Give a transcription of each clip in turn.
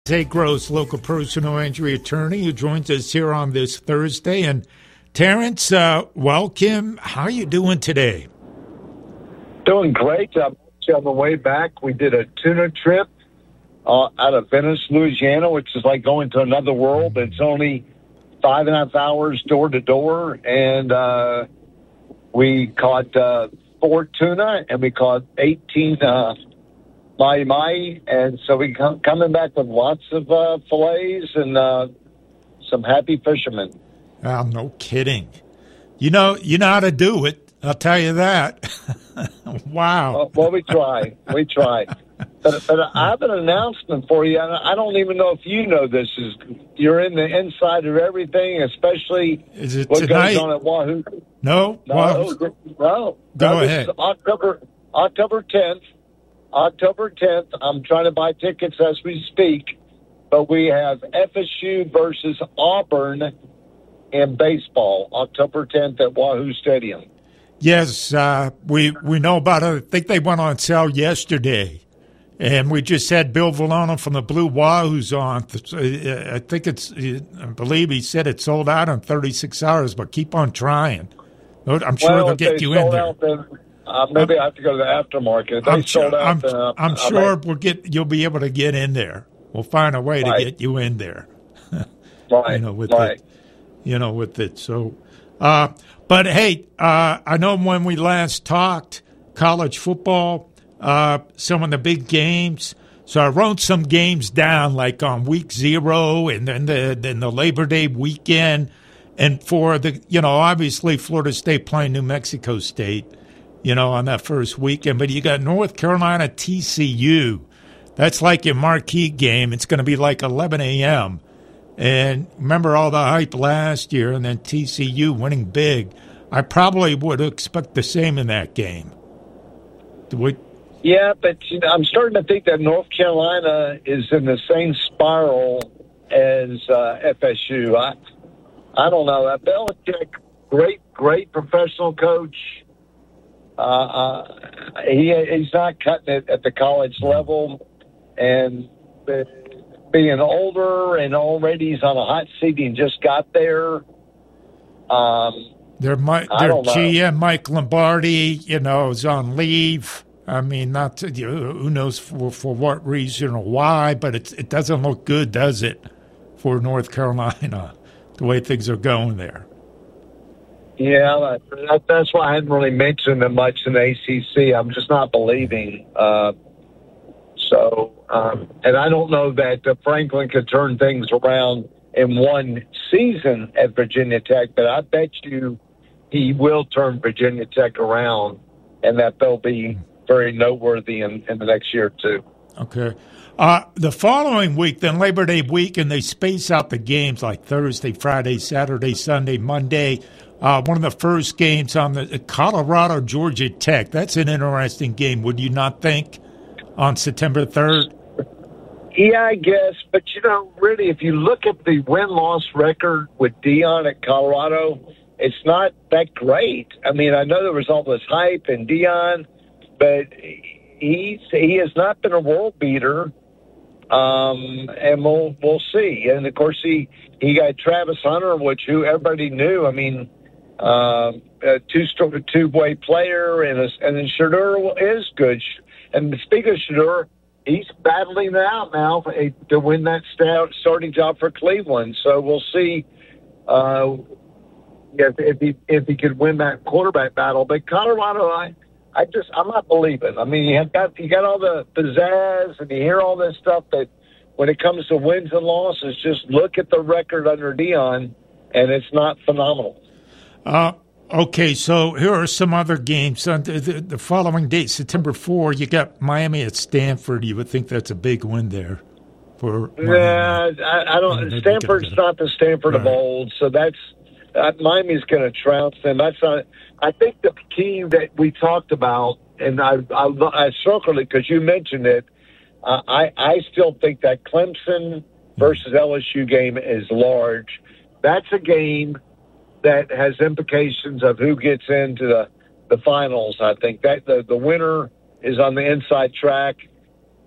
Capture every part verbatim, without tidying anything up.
Tate Gross, local personal injury attorney, who joins us here on this Thursday. And Terrence, uh, welcome. How are you doing today? Doing great. I'm on the way back. We did a tuna trip uh, out of Venice, Louisiana, which is like going to another world. It's only five and a half hours door to door, and uh, we caught uh, four tuna, and we caught eighteen uh, mahi mahi, and so we come coming back with lots of uh, fillets and uh, some happy fishermen. Oh, no kidding. You know, you know how to do it. I'll tell you that. Wow. Well, well, we try. We try. But, but I have an announcement for you. I don't even know if you know this. Is You're in the inside of everything, especially is it what tonight? goes on at Wahoo. No? No, well, no. no go this ahead. Is October, October tenth. October tenth. I'm trying to buy tickets as we speak. But we have F S U versus Auburn in baseball, October tenth at Wahoo Stadium. Yes, uh, we we know about it. I think they went on sale yesterday. And we just had Bill Vallona from the Blue Wahoos on. I think it's, I believe he said it sold out in thirty-six hours, but keep on trying. I'm sure well, they'll get they you in there. Out, then, uh, maybe I have to go to the aftermarket. If they I'm, sold sure, out, I'm, then, uh, I'm I sure may... we'll get. You'll be able to get in there. We'll find a way right. to get you in there. right. You know, with right. it. You know, with it. So, uh, but hey, uh, I know when we last talked, college football, uh, some of the big games. So I wrote some games down, like on week zero, and then the then the Labor Day weekend, and for the you know obviously Florida State playing New Mexico State, you know on that first weekend. But you got North Carolina T C U, that's like your marquee game. It's going to be like eleven a.m. And remember all the hype last year, and then T C U winning big. I probably would expect the same in that game. Would. Yeah, but you know, I'm starting to think that North Carolina is in the same spiral as uh, F S U. I, I don't know. Uh, Belichick, great, great professional coach. Uh, uh, he he's not cutting it at the college level, and being older and already he's on a hot seat. He just got there. Um, their their G M Mike Lombardi, you know, is on leave. I mean, not to, you know, who knows for, for what reason or why, but it it doesn't look good, does it, for North Carolina, the way things are going there? Yeah, that, that's why I hadn't really mentioned them much in the A C C. I'm just not believing. Uh, so, um, and I don't know that uh, Franklin could turn things around in one season at Virginia Tech, but I bet you he will turn Virginia Tech around, and that they'll be very noteworthy in, in the next year or two. Okay. Uh, the following week, then Labor Day week, and they space out the games like Thursday, Friday, Saturday, Sunday, Monday. Uh, one of the first games on the Colorado Georgia Tech. That's an interesting game, would you not think, on September third? Yeah, I guess. But, you know, really, if you look at the win-loss record with Deion at Colorado, it's not that great. I mean, I know there was all this hype and Deion, but he's, he has not been a world beater, um, and we'll we'll see. And, of course, he, he got Travis Hunter, which who everybody knew. I mean, uh, a two, two-way player, and, a, and then Shedeur is good. And speaking of Shedeur, he's battling it out now for, to win that starting job for Cleveland. So we'll see uh, if, if he if he could win that quarterback battle. But Colorado, I, I just I'm not believing. I mean, you have got you got all the pizzazz, and you hear all this stuff. That when it comes to wins and losses, just look at the record under Deion, and it's not phenomenal. Uh, okay, so here are some other games. On the, the, the following date, September fourth, you got Miami at Stanford. You would think that's a big win there for Miami. Yeah, I, I don't. Stanford's not the Stanford right. of old, so that's uh, Miami's going to trounce them. That's not. I think the key that we talked about, and I I, I circled it because you mentioned it. Uh, I I still think that Clemson versus L S U game is large. That's a game that has implications of who gets into the, the finals. I think that the, the winner is on the inside track.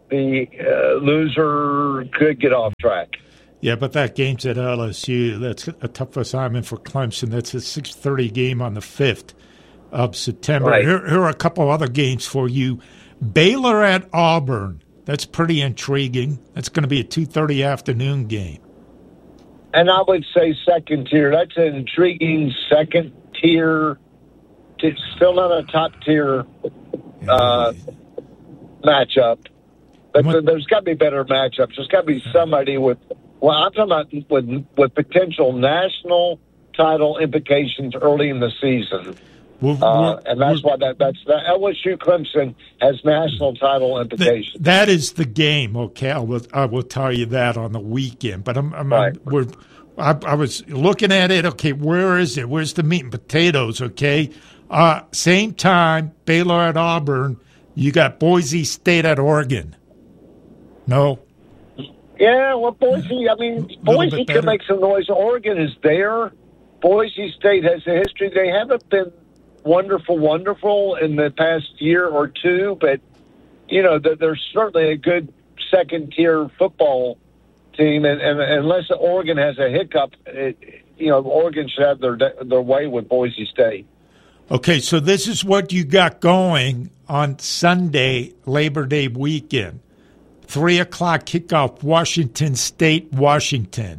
the uh, loser could get off track. Yeah, but that game's at L S U. That's a tough assignment for Clemson. That's a six thirty game on the fifth of September. Right. Here, here are a couple other games for you. Baylor at Auburn. That's pretty intriguing. That's going to be a two thirty afternoon game. And I would say second tier. That's an intriguing second tier. It's still not a top tier uh, matchup. But What? there's got to be better matchups. There's got to be somebody with, well, I'm talking about with, with potential national title implications early in the season. We're, Uh, we're, and that's why that that's that L S U Clemson has national title implications. Th- that is the game, okay? I will, I will tell you that on the weekend. But I'm, I'm, Right. I'm we're, I, I was looking at it. Okay, where is it? Where's the meat and potatoes? Okay, uh, same time, Baylor at Auburn. You got Boise State at Oregon. No, Yeah, well, Boise. I mean, Little Boise bit can better. make some noise. Oregon is there. Boise State has a history. They haven't been wonderful, wonderful in the past year or two, but you know they're, they're certainly a good second-tier football team. And, and unless Oregon has a hiccup, it, you know, Oregon should have their their way with Boise State. okay. So this is what you got going on Sunday, Labor Day weekend. Three o'clock kickoff. Washington State, Washington.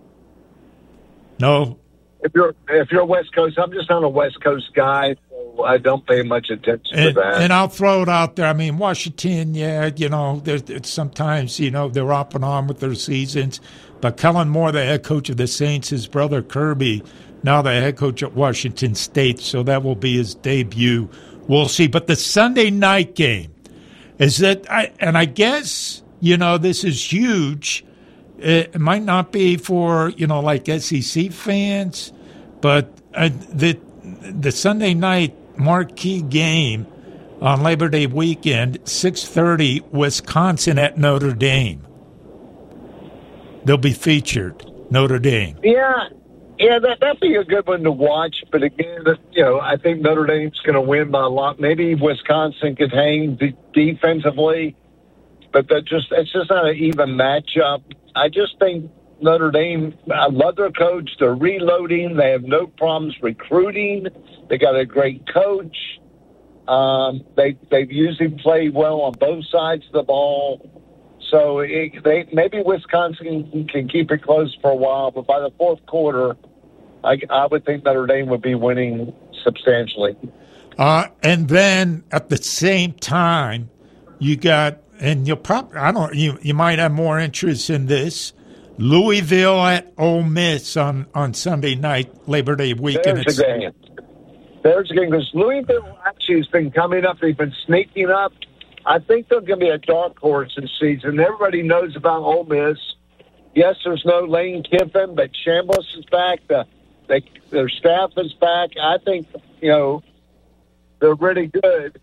No. If you're if you're West Coast, I'm just not a West Coast guy, so I don't pay much attention And, to that. and I'll throw it out there. I mean, Washington, yeah, you know, there's it's sometimes, you know, they're up and on with their seasons. But Kellen Moore, the head coach of the Saints, his brother Kirby, now the head coach at Washington State, so that will be his debut. We'll see. But the Sunday night game is that, I, and I guess, you know, this is huge. It might not be for, you know, like S E C fans, but uh, the the Sunday night marquee game on Labor Day weekend, six thirty, Wisconsin at Notre Dame. They'll be featured, Notre Dame. Yeah, yeah, that, that'd be a good one to watch. But again, you know, I think Notre Dame's going to win by a lot. Maybe Wisconsin could hang de- defensively, but that just it's just not an even matchup. I just think Notre Dame, I love their coach. They're reloading. They have no problems recruiting. They got a great coach. Um, they, they've usually played well on both sides of the ball. So it, they, maybe Wisconsin can keep it close for a while, but by the fourth quarter, I, I would think Notre Dame would be winning substantially. Uh, and then at the same time, you got, and you'll probably, I don't, you, you might have more interest in this, Louisville at Ole Miss on, on Sunday night, Labor Day weekend. There's a game. There's a game because Louisville actually has been coming up. They've been sneaking up. I think they're going to be a dark horse this season. Everybody knows about Ole Miss. Yes, there's no Lane Kiffin, but Chambliss is back. The, they, their staff is back. I think, you know, they're really good.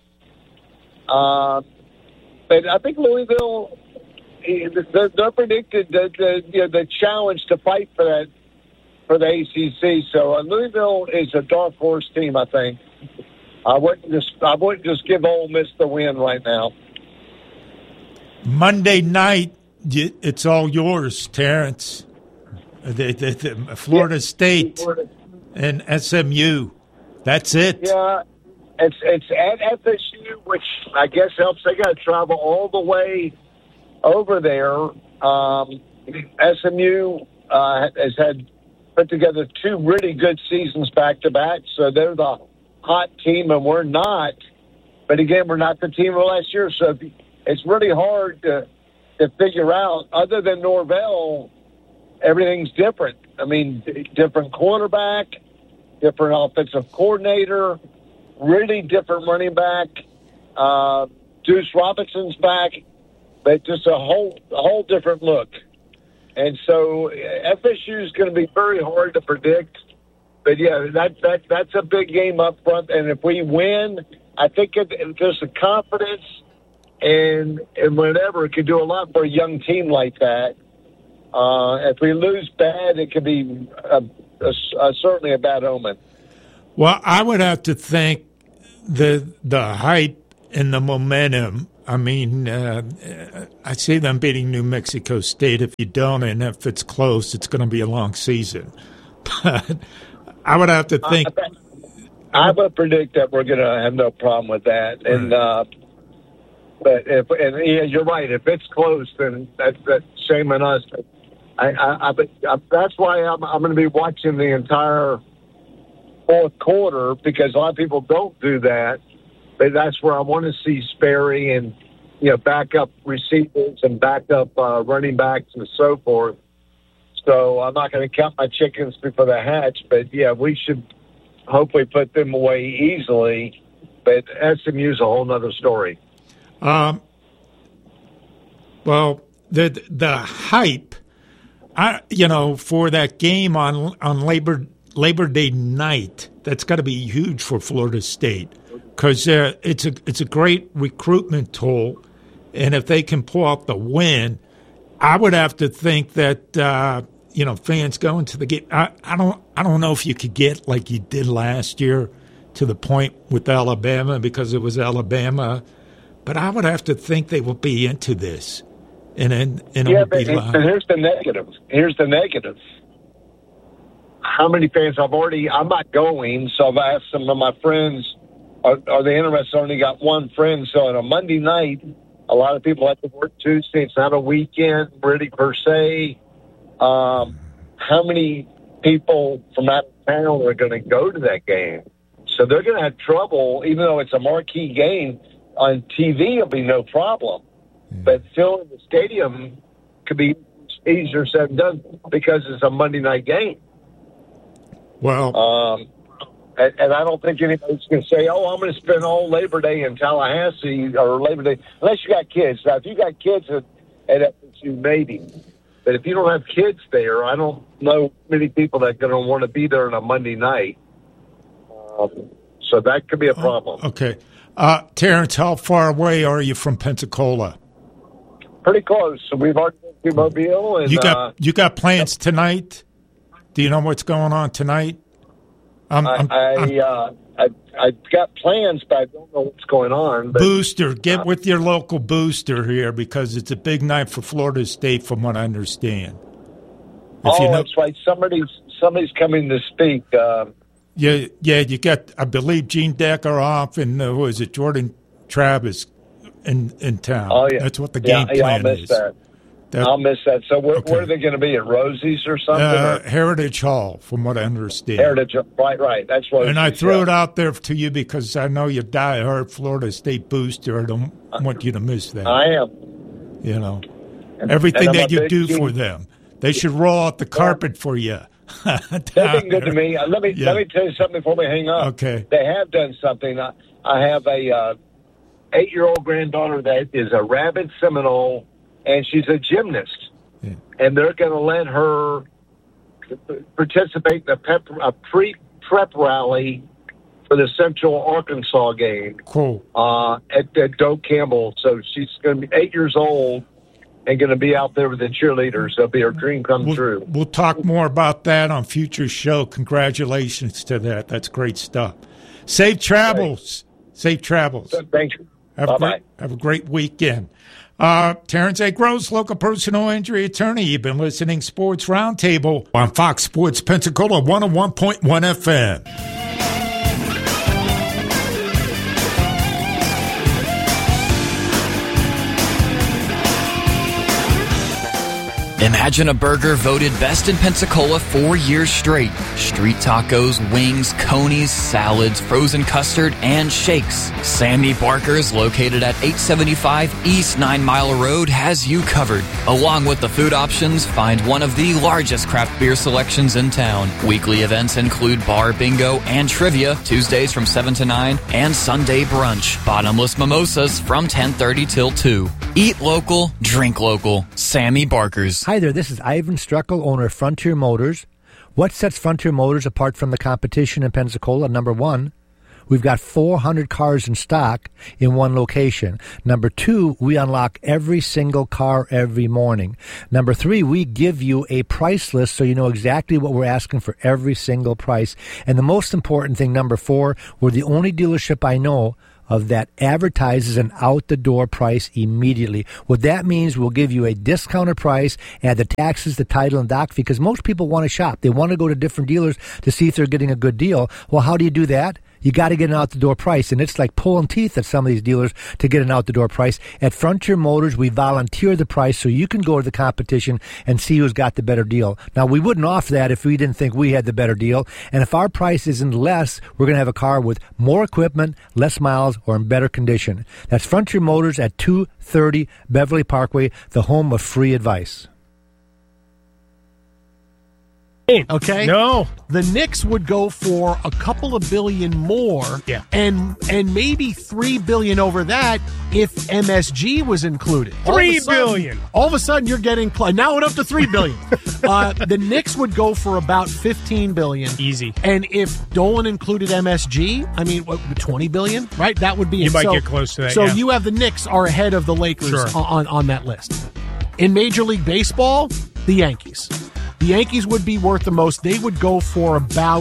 Uh, but I think Louisville, they're, they're predicted the, the, you know, the challenge to fight for that, for the A C C. So uh, Louisville is a dark horse team, I think. I wouldn't just I wouldn't just give Ole Miss the win right now. Monday night, it's all yours, Terrence. The, the, the Florida yeah. State and S M U. That's it. Yeah, it's it's at F S U, which I guess helps. They got to travel all the way over there. Um, S M U uh, has had put together two really good seasons back to back, so they're the hot team, and we're not. But again, we're not the team of last year, so it's really hard to to figure out. Other than Norvell, everything's different. I mean, different quarterback, different offensive coordinator, really different running back. Uh, Deuce Robinson's back, but just a whole a whole different look. And so F S U is going to be very hard to predict. But, yeah, that, that that's a big game up front. And if we win, I think it, it, just the confidence and, and whatever, it could do a lot for a young team like that. Uh, if we lose bad, it could be a, a, a, certainly a bad omen. Well, I would have to think the the hype and the momentum I mean, uh, I see them beating New Mexico State. If you don't, and if it's close, it's going to be a long season. But I would have to think. Uh, I would predict that we're going to have no problem with that. Right. And uh, but if and yeah, you're right. If it's close, then that's that's shame on us. I, I, I, I that's why I'm I'm going to be watching the entire fourth quarter, because a lot of people don't do that. But that's where I want to see Sperry and, you know, backup receivers and backup uh, running backs and so forth. So I'm not going to count my chickens before they hatch. But, yeah, we should hopefully put them away easily. But S M U's a whole other story. Um. Well, the the hype, I you know, for that game on on Labor Labor Day night, that's got to be huge for Florida State. Because uh, it's a it's a great recruitment tool, and if they can pull out the win, I would have to think that uh, you know fans going to the game. I, I don't I don't know if you could get like you did last year to the point with Alabama, because it was Alabama, but I would have to think they will be into this, and then and yeah, it would be but, but here's the negative. Here's the negative. How many fans I've already? I'm not going, so I've asked some of my friends. Are, are they interested? Only got one friend. So on a Monday night, a lot of people have to work Tuesday. It's not a weekend, really, per se. Um, how many people from out of town are going to go to that game? So they're going to have trouble, even though it's a marquee game. On T V, it'll be no problem. Mm. But filling the stadium could be easier said than done because it's a Monday night game. Well, um, and, and I don't think anybody's going to say, oh, I'm going to spend all Labor Day in Tallahassee or Labor Day, unless you got kids. Now, if you got kids at, at F S U, maybe. But if you don't have kids there, I don't know many people that are going to want to be there on a Monday night. Um, so that could be a problem. Oh, okay. Uh, Terrence, how far away are you from Pensacola? Pretty close. So we've already been to Mobile. And, you got uh, you got plans tonight? Do you know what's going on tonight? I'm, I, I, uh, I, I've got plans, but I don't know what's going on. But, booster, get uh, with your local booster here, because it's a big night for Florida State, from what I understand. If oh, you know, that's right. Somebody's somebody's coming to speak. Um, yeah, yeah. You got, I believe, Gene Decker off, and uh, who is it, Jordan Travis in in town. Oh yeah, that's what the yeah, game yeah, plan I'll miss is. That. That, I'll miss that. So where, okay. where are they going to be, at Rosie's or something? Uh, or? Heritage Hall, from what I understand. Heritage, right, right. That's what. And I threw it out there to you because I know you're diehard Florida State booster. I don't want you to miss that. I am. You know, and, everything and that you do team. for them, they should roll out the carpet yeah. for you. They've been good to me. Uh, let me yeah. let me tell you something before we hang up. Okay. They have done something. I, I have a uh, eight-year-old granddaughter that is a rabid Seminole. And she's a gymnast, yeah. and they're going to let her participate in a, pep, a pre-prep rally for the Central Arkansas game. Cool. Uh, at, at Doak Campbell. So she's going to be eight years old and going to be out there with the cheerleaders. That'll be her dream come we'll, true. We'll talk more about that on future show. Congratulations to that. That's great stuff. Safe travels. Great. Safe travels. Thank you. Have a great, have a great weekend. Uh, Terrence A. Gross, local personal injury attorney. You've been listening Sports Roundtable on Fox Sports Pensacola, one oh one point one F M. Imagine a burger voted best in Pensacola four years straight. Street tacos, wings, conies, salads, frozen custard, and shakes. Sammy Barker's, located at eight seventy-five East Nine Mile Road, has you covered. Along with the food options, find one of the largest craft beer selections in town. Weekly events include bar bingo and trivia, Tuesdays from seven to nine, and Sunday brunch. Bottomless mimosas from ten thirty till two. Eat local, drink local. Sammy Barker's. Hi there, this is Ivan Struckel, owner of Frontier Motors. What sets Frontier Motors apart from the competition in Pensacola? Number one, we've got four hundred cars in stock in one location. Number two, we unlock every single car every morning. Number three, we give you a price list so you know exactly what we're asking for every single price. And the most important thing, number four, we're the only dealership I know of that advertises an out-the-door price immediately. What that means, we'll give you a discounted price, add the taxes, the title, and doc, because most people want to shop. They want to go to different dealers to see if they're getting a good deal. Well, how do you do that? You got to get an out-the-door price, and it's like pulling teeth at some of these dealers to get an out-the-door price. At Frontier Motors, we volunteer the price so you can go to the competition and see who's got the better deal. Now, we wouldn't offer that if we didn't think we had the better deal, and if our price isn't less, we're going to have a car with more equipment, less miles, or in better condition. That's Frontier Motors at two thirty Beverly Parkway, the home of free advice. Okay. No. The Knicks would go for a couple of billion more. Yeah. And and maybe three billion over that if M S G was included. Three all sudden, billion. All of a sudden you're getting cl- now it's up to three billion. uh, the Knicks would go for about fifteen billion. Easy. And if Dolan included M S G, I mean what, twenty billion, right? That would be You it. might so, get close to that. So yeah. you have the Knicks are ahead of the Lakers Sure. on, on that list. In Major League Baseball, the Yankees. The Yankees would be worth the most. They would go for about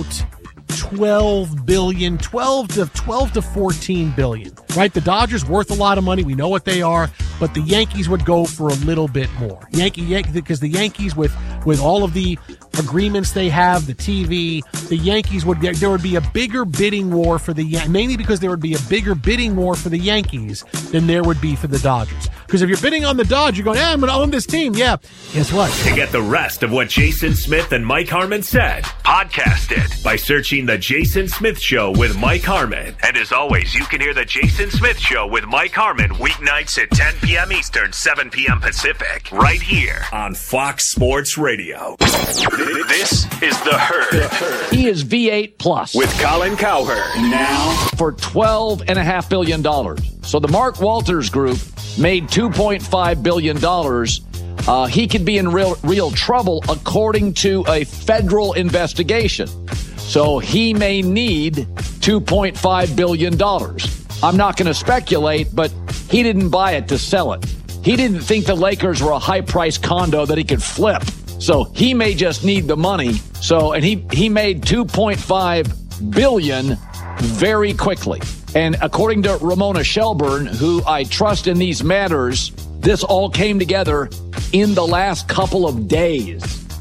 twelve billion, twelve to twelve to fourteen billion. Right? The Dodgers worth a lot of money. We know what they are, but the Yankees would go for a little bit more. Yankee, Yankee because the Yankees with with all of the agreements they have, the T V, the Yankees would there would be a bigger bidding war for the Yan- mainly because there would be a bigger bidding war for the Yankees than there would be for the Dodgers. Because if you're bidding on the Dodgers, you're going, yeah, I'm going to own this team. Yeah. Guess what? To get the rest of what Jason Smith and Mike Harmon said, podcast it by searching The Jason Smith Show with Mike Harmon. And as always, you can hear The Jason Smith Show with Mike Harmon weeknights at ten p.m. Eastern, seven p.m. Pacific, right here on Fox Sports Radio. This is The Herd. He is V eight plus With Colin Cowherd. Now for twelve point five billion dollars. So the Mark Walters Group made two point five billion dollars. Uh, he could be in real, real trouble according to a federal investigation. So he may need two point five billion dollars. I'm not going to speculate, but he didn't buy it to sell it. He didn't think the Lakers were a high-priced condo that he could flip. So he may just need the money. So, and he, he made two point five billion dollars very quickly. And according to Ramona Shelburne, who I trust in these matters, this all came together in the last couple of days.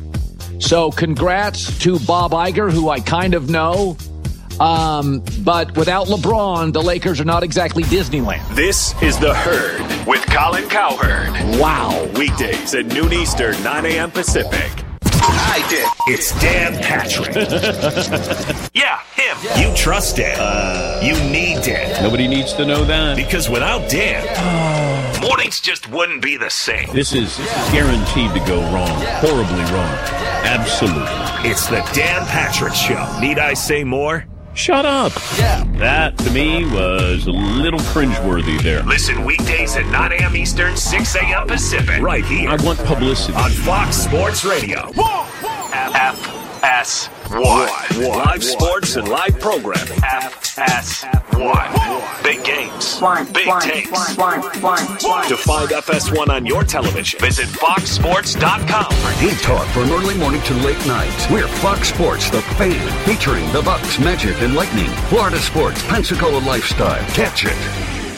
So congrats to Bob Iger, who I kind of know. Um, but without LeBron, the Lakers are not exactly Disneyland. this is The Herd with Colin Cowherd. Wow. Weekdays at noon Eastern, nine a.m. Pacific. I did. It's Dan Patrick. Yeah, him. You trust Dan. Uh, you need Dan. Nobody needs to know that. Because without Dan, mornings just wouldn't be the same. This is guaranteed to go wrong. Horribly wrong. Absolutely. It's the Dan Patrick Show. Need I say more? Shut up. Yeah. That, to me, was a little cringeworthy there. Listen weekdays at nine a.m. Eastern, six a.m. Pacific. Right here I want publicity. on Fox Sports Radio. F S one. Live sports and live programming. F S one. Big games. Big takes. To find F S one on your television, visit fox sports dot com. Heat talk from early morning to late night. We're Fox Sports, the fan, featuring the Bucks, Magic, and Lightning. Florida sports, Pensacola lifestyle. Catch it.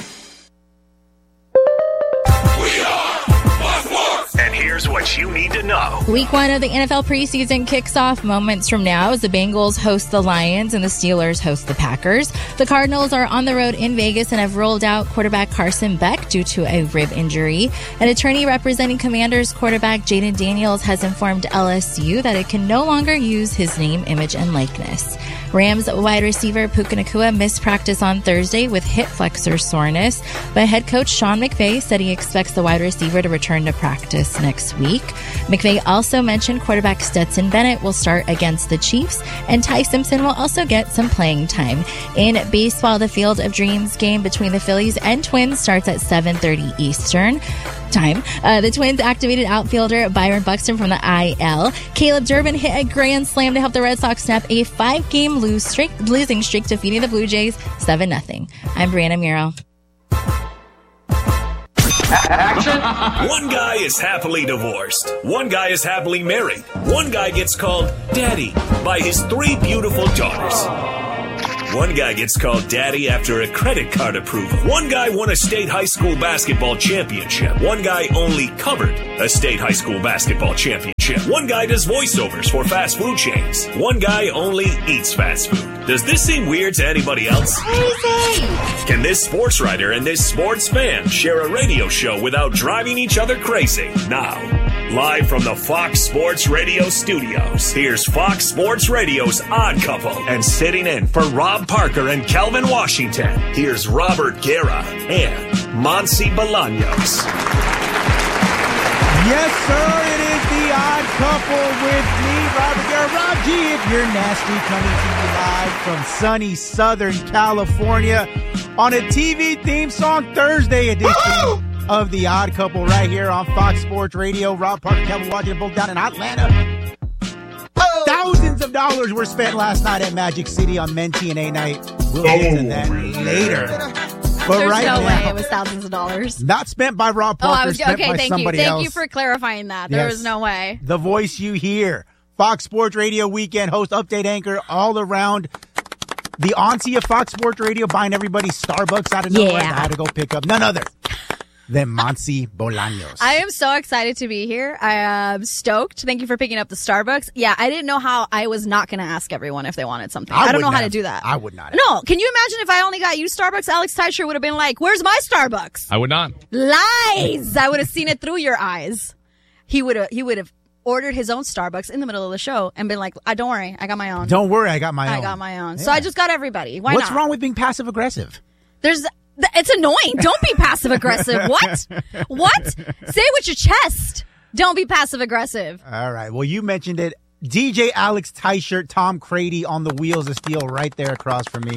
And here's what you need to know. Week one of the N F L preseason kicks off moments from now as the Bengals host the Lions and the Steelers host the Packers. The Cardinals are on the road in Vegas and have rolled out quarterback Carson Beck due to a rib injury. An attorney representing Commanders quarterback Jaden Daniels has informed L S U that it can no longer use his name, image, and likeness. Rams wide receiver Puka Nacua missed practice on Thursday with hip flexor soreness, but head coach Sean McVay said he expects the wide receiver to return to practice next week. McVay also mentioned quarterback Stetson Bennett will start against the Chiefs, and Ty Simpson will also get some playing time. In baseball, the Field of Dreams game between the Phillies and Twins starts at seven thirty Eastern time. Uh, the Twins activated outfielder Byron Buxton from the I L. Caleb Durbin hit a grand slam to help the Red Sox snap a five-game lose streak, losing streak, defeating the Blue Jays seven nothing. I'm Brianna Muro. Action. One guy is happily divorced. One guy is happily married. One guy gets called Daddy by his three beautiful daughters. One guy gets called daddy after a credit card approval. One guy won a state high school basketball championship. One guy only covered a state high school basketball championship. One guy does voiceovers for fast food chains. One guy only eats fast food. Does this seem weird to anybody else? Crazy! Can this sports writer and this sports fan share a radio show without driving each other crazy? Now, live from the Fox Sports Radio studios, here's Fox Sports Radio's Odd Couple. And sitting in for Rob Parker and Calvin Washington, here's Robert Guerra and Monsi Bolaños. Yes, sir, it is the Odd Couple with me, Robert Guerra. Rob G, if you're nasty, coming to you live from sunny Southern California on a T V theme song Thursday edition Woo! Of the Odd Couple right here on Fox Sports Radio. Rob Parker, Calvin Washington, both down in Atlanta. Oh. Thousands of dollars were spent last night at Magic City on Men T N A night. We'll get to that later. But There's right no now, way it was thousands of dollars. Not spent by Rob Parker, oh, I was spent okay. by Thank you, somebody thank else. you for clarifying that. There Yes. was no way. The voice you hear, Fox Sports Radio weekend host, update anchor, all around. The auntie of Fox Sports Radio buying everybody Starbucks out of nowhere. Yeah. I had to go pick up none other than Monsi Bolaños. I am so excited to be here. I am stoked. Thank you for picking up the Starbucks. Yeah, I didn't know how I was not going to ask everyone if they wanted something. I, I don't know how have, to do that. I would not have. No, can you imagine if I only got you Starbucks? Alex Teicher would have been like, where's my Starbucks? I would not. Lies! I would have seen it through your eyes. He would have. He would have ordered his own Starbucks in the middle of the show and been like, oh, don't worry, I got my own. Don't worry, I got my I own. got my own. Yeah. So I just got everybody. Why What's not? wrong with being passive aggressive? There's... It's annoying. Don't be passive aggressive. What? What? Say it with your chest. Don't be passive aggressive. All right. Well, you mentioned it. D J Alex Teicher, Tom Crady on the wheels of steel right there across from me.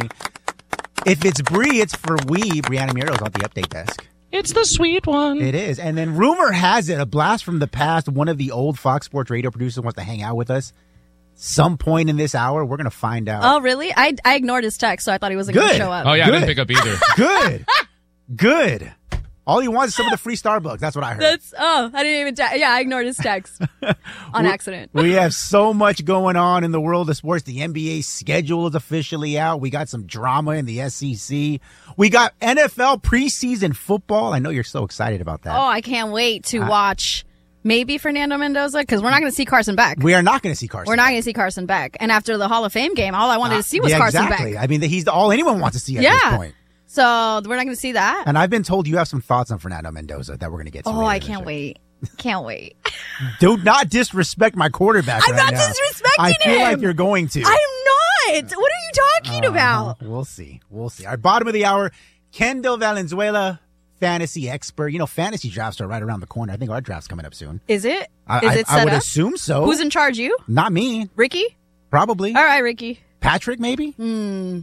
If it's Bree, it's for we. Brianna Muro's on the update desk. It's the sweet one. It is. And then rumor has it, a blast from the past, one of the old Fox Sports Radio producers wants to hang out with us. Some point in this hour, we're going to find out. Oh, really? I, I ignored his text, so I thought he wasn't going to show up. Oh, yeah, Good. I didn't pick up either. Good. Good. All he wants is some of the free Starbucks. That's what I heard. That's, oh, I didn't even, te- yeah, I ignored his text on we, accident. We have so much going on in the world of sports. The N B A schedule is officially out. We got some drama in the S E C. We got N F L preseason football. I know you're so excited about that. Oh, I can't wait to Uh, watch maybe Fernando Mendoza, because we're not going to see Carson Beck. We are not going to see Carson We're not going to see Carson Beck. And after the Hall of Fame game, all I wanted to see was yeah, Carson exactly. Beck. I mean, he's all anyone wants to see at Yeah. this point. So we're not going to see that. And I've been told you have some thoughts on Fernando Mendoza that we're going to get to. Oh, later I in the can't show. wait. Can't wait. Do not disrespect my quarterback I'm right not now. disrespecting I feel him. like you're going to. I'm not. What are you talking Uh, about? We'll see. We'll see. Our bottom of the hour, Kendall Valenzuela, fantasy expert. You know, fantasy drafts are right around the corner. I think our draft's coming up soon. Is it? I, Is I, it I set would up? assume so. Who's in charge? You? Not me. Ricky? Probably. All right, Ricky. Patrick, maybe? Hmm.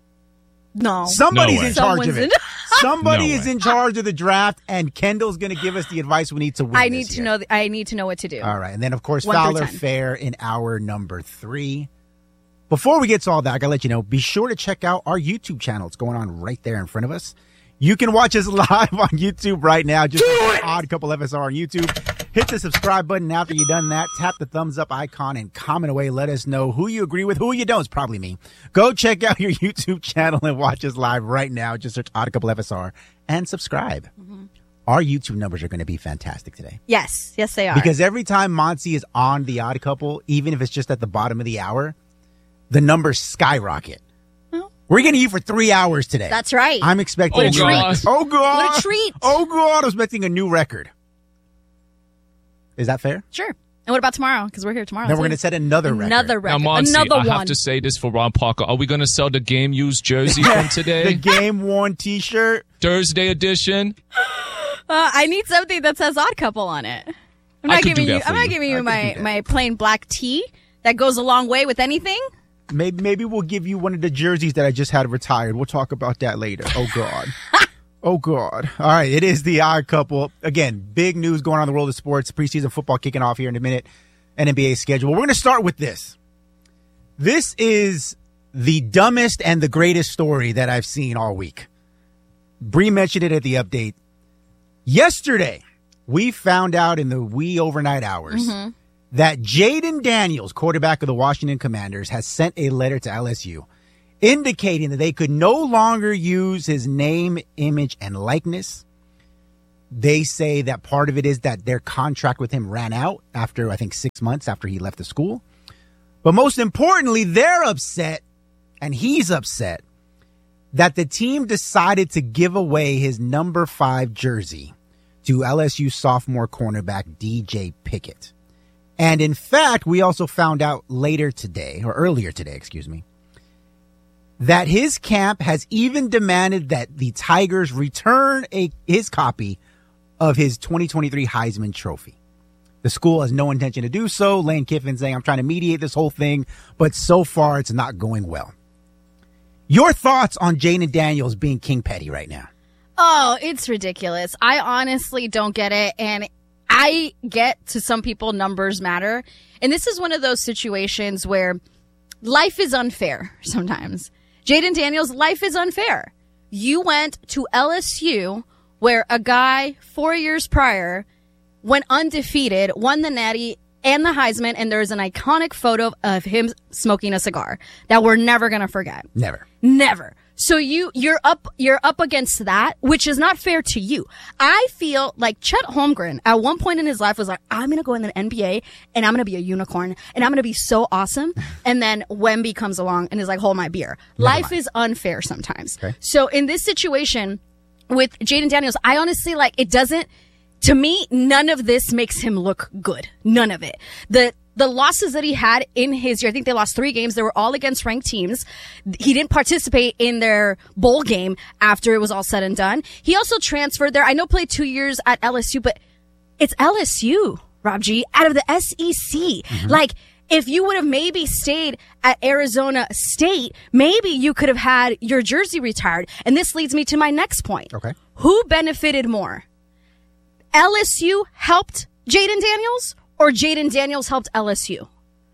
No. Somebody's No in charge Someone's of it. in- Somebody No is way. in charge of the draft, and Kendall's going to give us the advice we need to win I this need to year. know. The, I need to know what to do. All right. And then, of course, One through Fowler ten. Fair in hour number three. Before we get to all that, I got to let you know, be sure to check out our YouTube channel. It's going on right there in front of us. You can watch us live on YouTube right now. Just Odd Couple F S R on YouTube. Hit the subscribe button after you've done that. Tap the thumbs up icon and comment away. Let us know who you agree with, who you don't. It's probably me. Go check out your YouTube channel and watch us live right now. Just search Odd Couple F S R and subscribe. Mm-hmm. Our YouTube numbers are going to be fantastic today. Yes. Yes, they are. Because every time Monty is on The Odd Couple, even if it's just at the bottom of the hour, the numbers skyrocket. Well, We're getting you for three hours today. that's right. I'm expecting Oh, a new God. record. Oh, God. What a treat. Oh, God. I'm expecting a new record. Is that fair? Sure. And what about tomorrow? Because we're here tomorrow. Then too. we're going to set another record. Another Now, record. Monty, Another I one. have to say this for Ron Parker. Are we going to sell the game used jersey from The today? game worn T-shirt. Thursday edition? Uh, I need something that says Odd Couple on it. I'm I not could do giving you. that for I'm not you. giving I you could my do that. my plain black tee that goes a long way with anything. Maybe maybe we'll give you one of the jerseys that I just had retired. We'll talk about that later. Oh, God. Oh, God. All right. It is The Odd Couple. Again, big news going on in the world of sports. Preseason football kicking off here in a minute. N B A schedule. We're going to start with this. This is the dumbest and the greatest story that I've seen all week. Bree mentioned it at the update. Yesterday, we found out in the wee overnight hours Mm-hmm. that Jaden Daniels, quarterback of the Washington Commanders, has sent a letter to L S U indicating that they could no longer use his name, image, and likeness. They say that part of it is that their contract with him ran out after, I think, six months after he left the school. But most importantly, they're upset, and he's upset, that the team decided to give away his number five jersey to L S U sophomore cornerback D J Pickett. And in fact, we also found out later today, or earlier today, excuse me, that his camp has even demanded that the Tigers return a his copy of his twenty twenty-three Heisman Trophy. The school has no intention to do so. Lane Kiffin saying, I'm trying to mediate this whole thing, but so far it's not going well. Your thoughts on Jaden Daniels being King Petty right now? Oh, it's ridiculous. I honestly don't get it. And I get to some people numbers matter. And this is one of those situations where life is unfair sometimes. Jaden Daniels, life is unfair. You went to L S U where a guy four years prior went undefeated, won the Natty and the Heisman, and there's an iconic photo of him smoking a cigar that we're never going to forget. Never. Never. So you, you're up, you're up against that, which is not fair to you. I feel like Chet Holmgren at one point in his life was like, I'm going to go in the N B A and I'm going to be a unicorn and I'm going to be so awesome. And then Wemby comes along and is like, hold my beer. Never Life mind. Is unfair sometimes. Okay. So in this situation with Jaden Daniels, I honestly like, it doesn't, to me, none of this makes him look good. None of it. The, The losses that he had in his year, I think they lost three games. They were all against ranked teams. He didn't participate in their bowl game after it was all said and done. He also transferred there. I know played two years at L S U, but it's L S U, Rob G, out of the S E C. Mm-hmm. Like, if you would have maybe stayed at Arizona State, maybe you could have had your jersey retired. And this leads me to my next point. Okay. Who benefited more? L S U helped Jaden Daniels? Or Jaden Daniels helped L S U?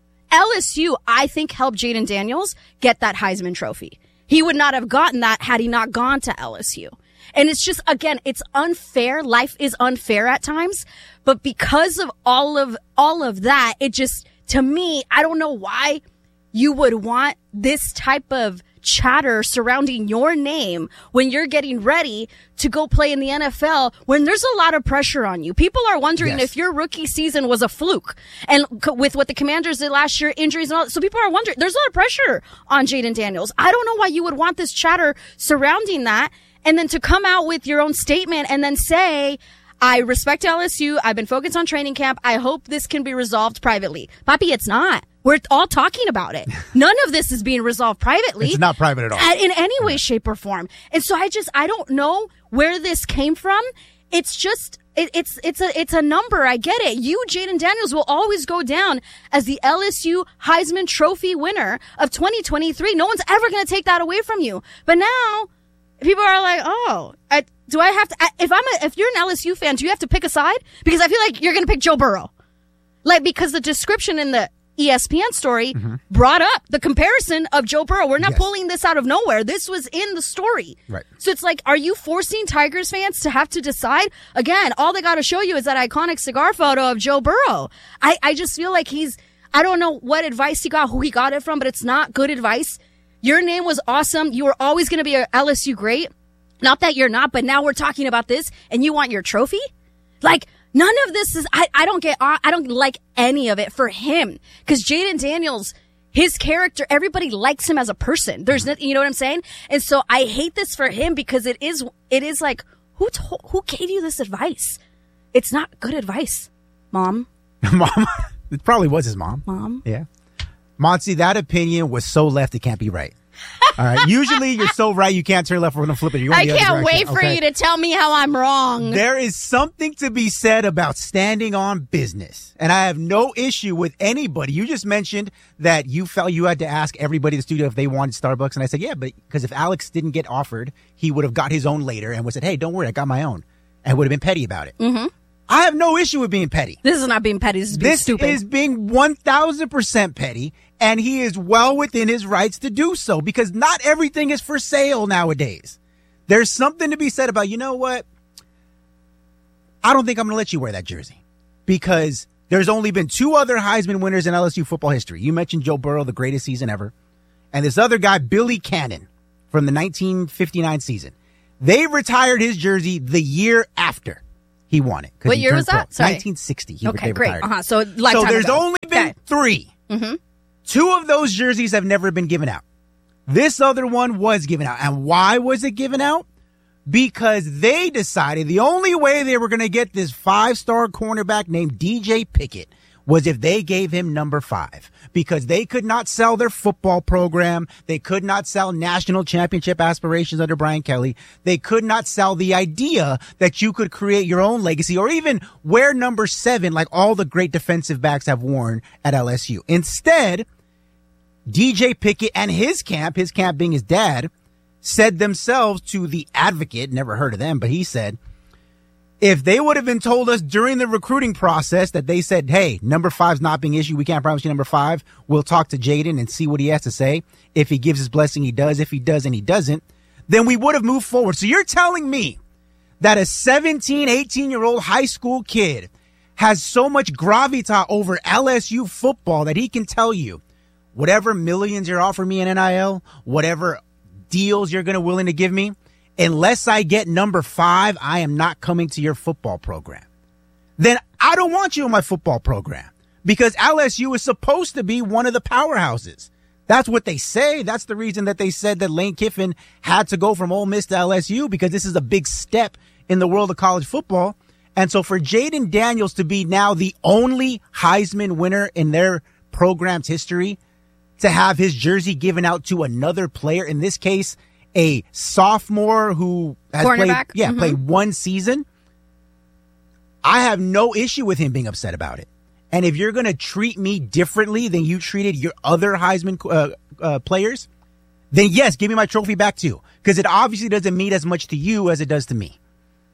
L S U, I think, helped Jaden Daniels get that Heisman Trophy. He would not have gotten that had he not gone to L S U. And it's just, again, it's unfair. Life is unfair at times. But because of all of, all of that, it just, to me, I don't know why you would want this type of chatter surrounding your name when you're getting ready to go play in the N F L when there's a lot of pressure on you. People are wondering yes. if your rookie season was a fluke. And co- with what the Commanders did last year, injuries and all that. So people are wondering, there's a lot of pressure on Jaden Daniels. I don't know why you would want this chatter surrounding that. And then to come out with your own statement and then say, I respect L S U. I've been focused on training camp. I hope this can be resolved privately. Papi, it's not. We're all talking about it. None of this is being resolved privately. It's not private at all. In any way, shape, or form. And so I just, I don't know where this came from. It's just, it, it's, it's a, it's a number. I get it. You, Jaden Daniels, will always go down as the L S U Heisman Trophy winner of twenty twenty-three. No one's ever going to take that away from you. But now people are like, oh, I, do I have to, I, if I'm a, if you're an L S U fan, do you have to pick a side? Because I feel like you're going to pick Joe Burrow. Like, because the description in the E S P N story mm-hmm. brought up the comparison of Joe Burrow. We're not yes. pulling this out of nowhere. This was in the story. Right. So it's like, are you forcing Tigers fans to have to decide? Again, all they got to show you is that iconic cigar photo of Joe Burrow. I, I just feel like he's, I don't know what advice he got, who he got it from, but it's not good advice. Your name was awesome. You were always going to be a L S U great. Not that you're not, but now we're talking about this and you want your trophy? Like, none of this is, I, I don't get, I don't like any of it for him. Cause Jaden Daniels, his character, everybody likes him as a person. There's nothing, you know what I'm saying? And so I hate this for him because it is, it is like, who told, who gave you this advice? It's not good advice, Mom. Mom? It probably was his mom. Mom? Yeah. Monty, that opinion was so left it can't be right. All right. Usually you're so right you can't turn left. We're going to flip it. You're I can't wait for okay? you to tell me how I'm wrong. There is something to be said about standing on business. And I have no issue with anybody. You just mentioned that you felt you had to ask everybody in the studio if they wanted Starbucks. And I said, yeah, but because if Alex didn't get offered, he would have got his own later and would have said, hey, don't worry, I got my own. And would have been petty about it. Mm-hmm. I have no issue with being petty. This is not being petty. This is being this stupid. This is being one thousand percent petty, and he is well within his rights to do so because not everything is for sale nowadays. There's something to be said about, you know what? I don't think I'm going to let you wear that jersey because there's only been two other Heisman winners in L S U football history. You mentioned Joe Burrow, the greatest season ever, and this other guy, Billy Cannon, from the nineteen fifty-nine season. They retired his jersey the year after he won it. What year was pro. that? Sorry. nineteen sixty. He Okay, they great. retired. Uh-huh. So lifetime So there's ago. only been Okay. three. Mm-hmm. Two of those jerseys have never been given out. This other one was given out. And why was it given out? Because they decided the only way they were going to get this five-star cornerback named D J Pickett was if they gave him number five. Because they could not sell their football program. They could not sell national championship aspirations under Brian Kelly. They could not sell the idea that you could create your own legacy or even wear number seven like all the great defensive backs have worn at L S U. Instead, D J Pickett and his camp, his camp being his dad, said themselves to The Advocate, never heard of them, but he said, if they would have been told us during the recruiting process that they said, hey, number five's not being issued, we can't promise you number five, we'll talk to Jaden and see what he has to say. If he gives his blessing, he does. If he does and he doesn't, then we would have moved forward. So you're telling me that a seventeen, eighteen-year-old high school kid has so much gravitas over L S U football that he can tell you, whatever millions you're offering me in N I L, whatever deals you're going to willing to give me, unless I get number five, I am not coming to your football program. Then I don't want you in my football program because L S U is supposed to be one of the powerhouses. That's what they say. That's the reason that they said that Lane Kiffin had to go from Ole Miss to L S U because this is a big step in the world of college football. And so for Jaden Daniels to be now the only Heisman winner in their program's history, to have his jersey given out to another player, in this case, a sophomore who has played, yeah, mm-hmm. played one season, I have no issue with him being upset about it. And if you're going to treat me differently than you treated your other Heisman uh, uh, players, then yes, give me my trophy back too. Because it obviously doesn't mean as much to you as it does to me.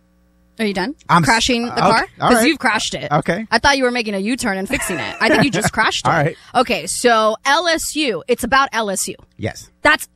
Are you done? I'm crashing the okay, car? all Because right. you've crashed it. Okay. I thought you were making a U-turn and fixing it. I think you just crashed it. All right. Okay, so L S U, it's about L S U. Yes. That's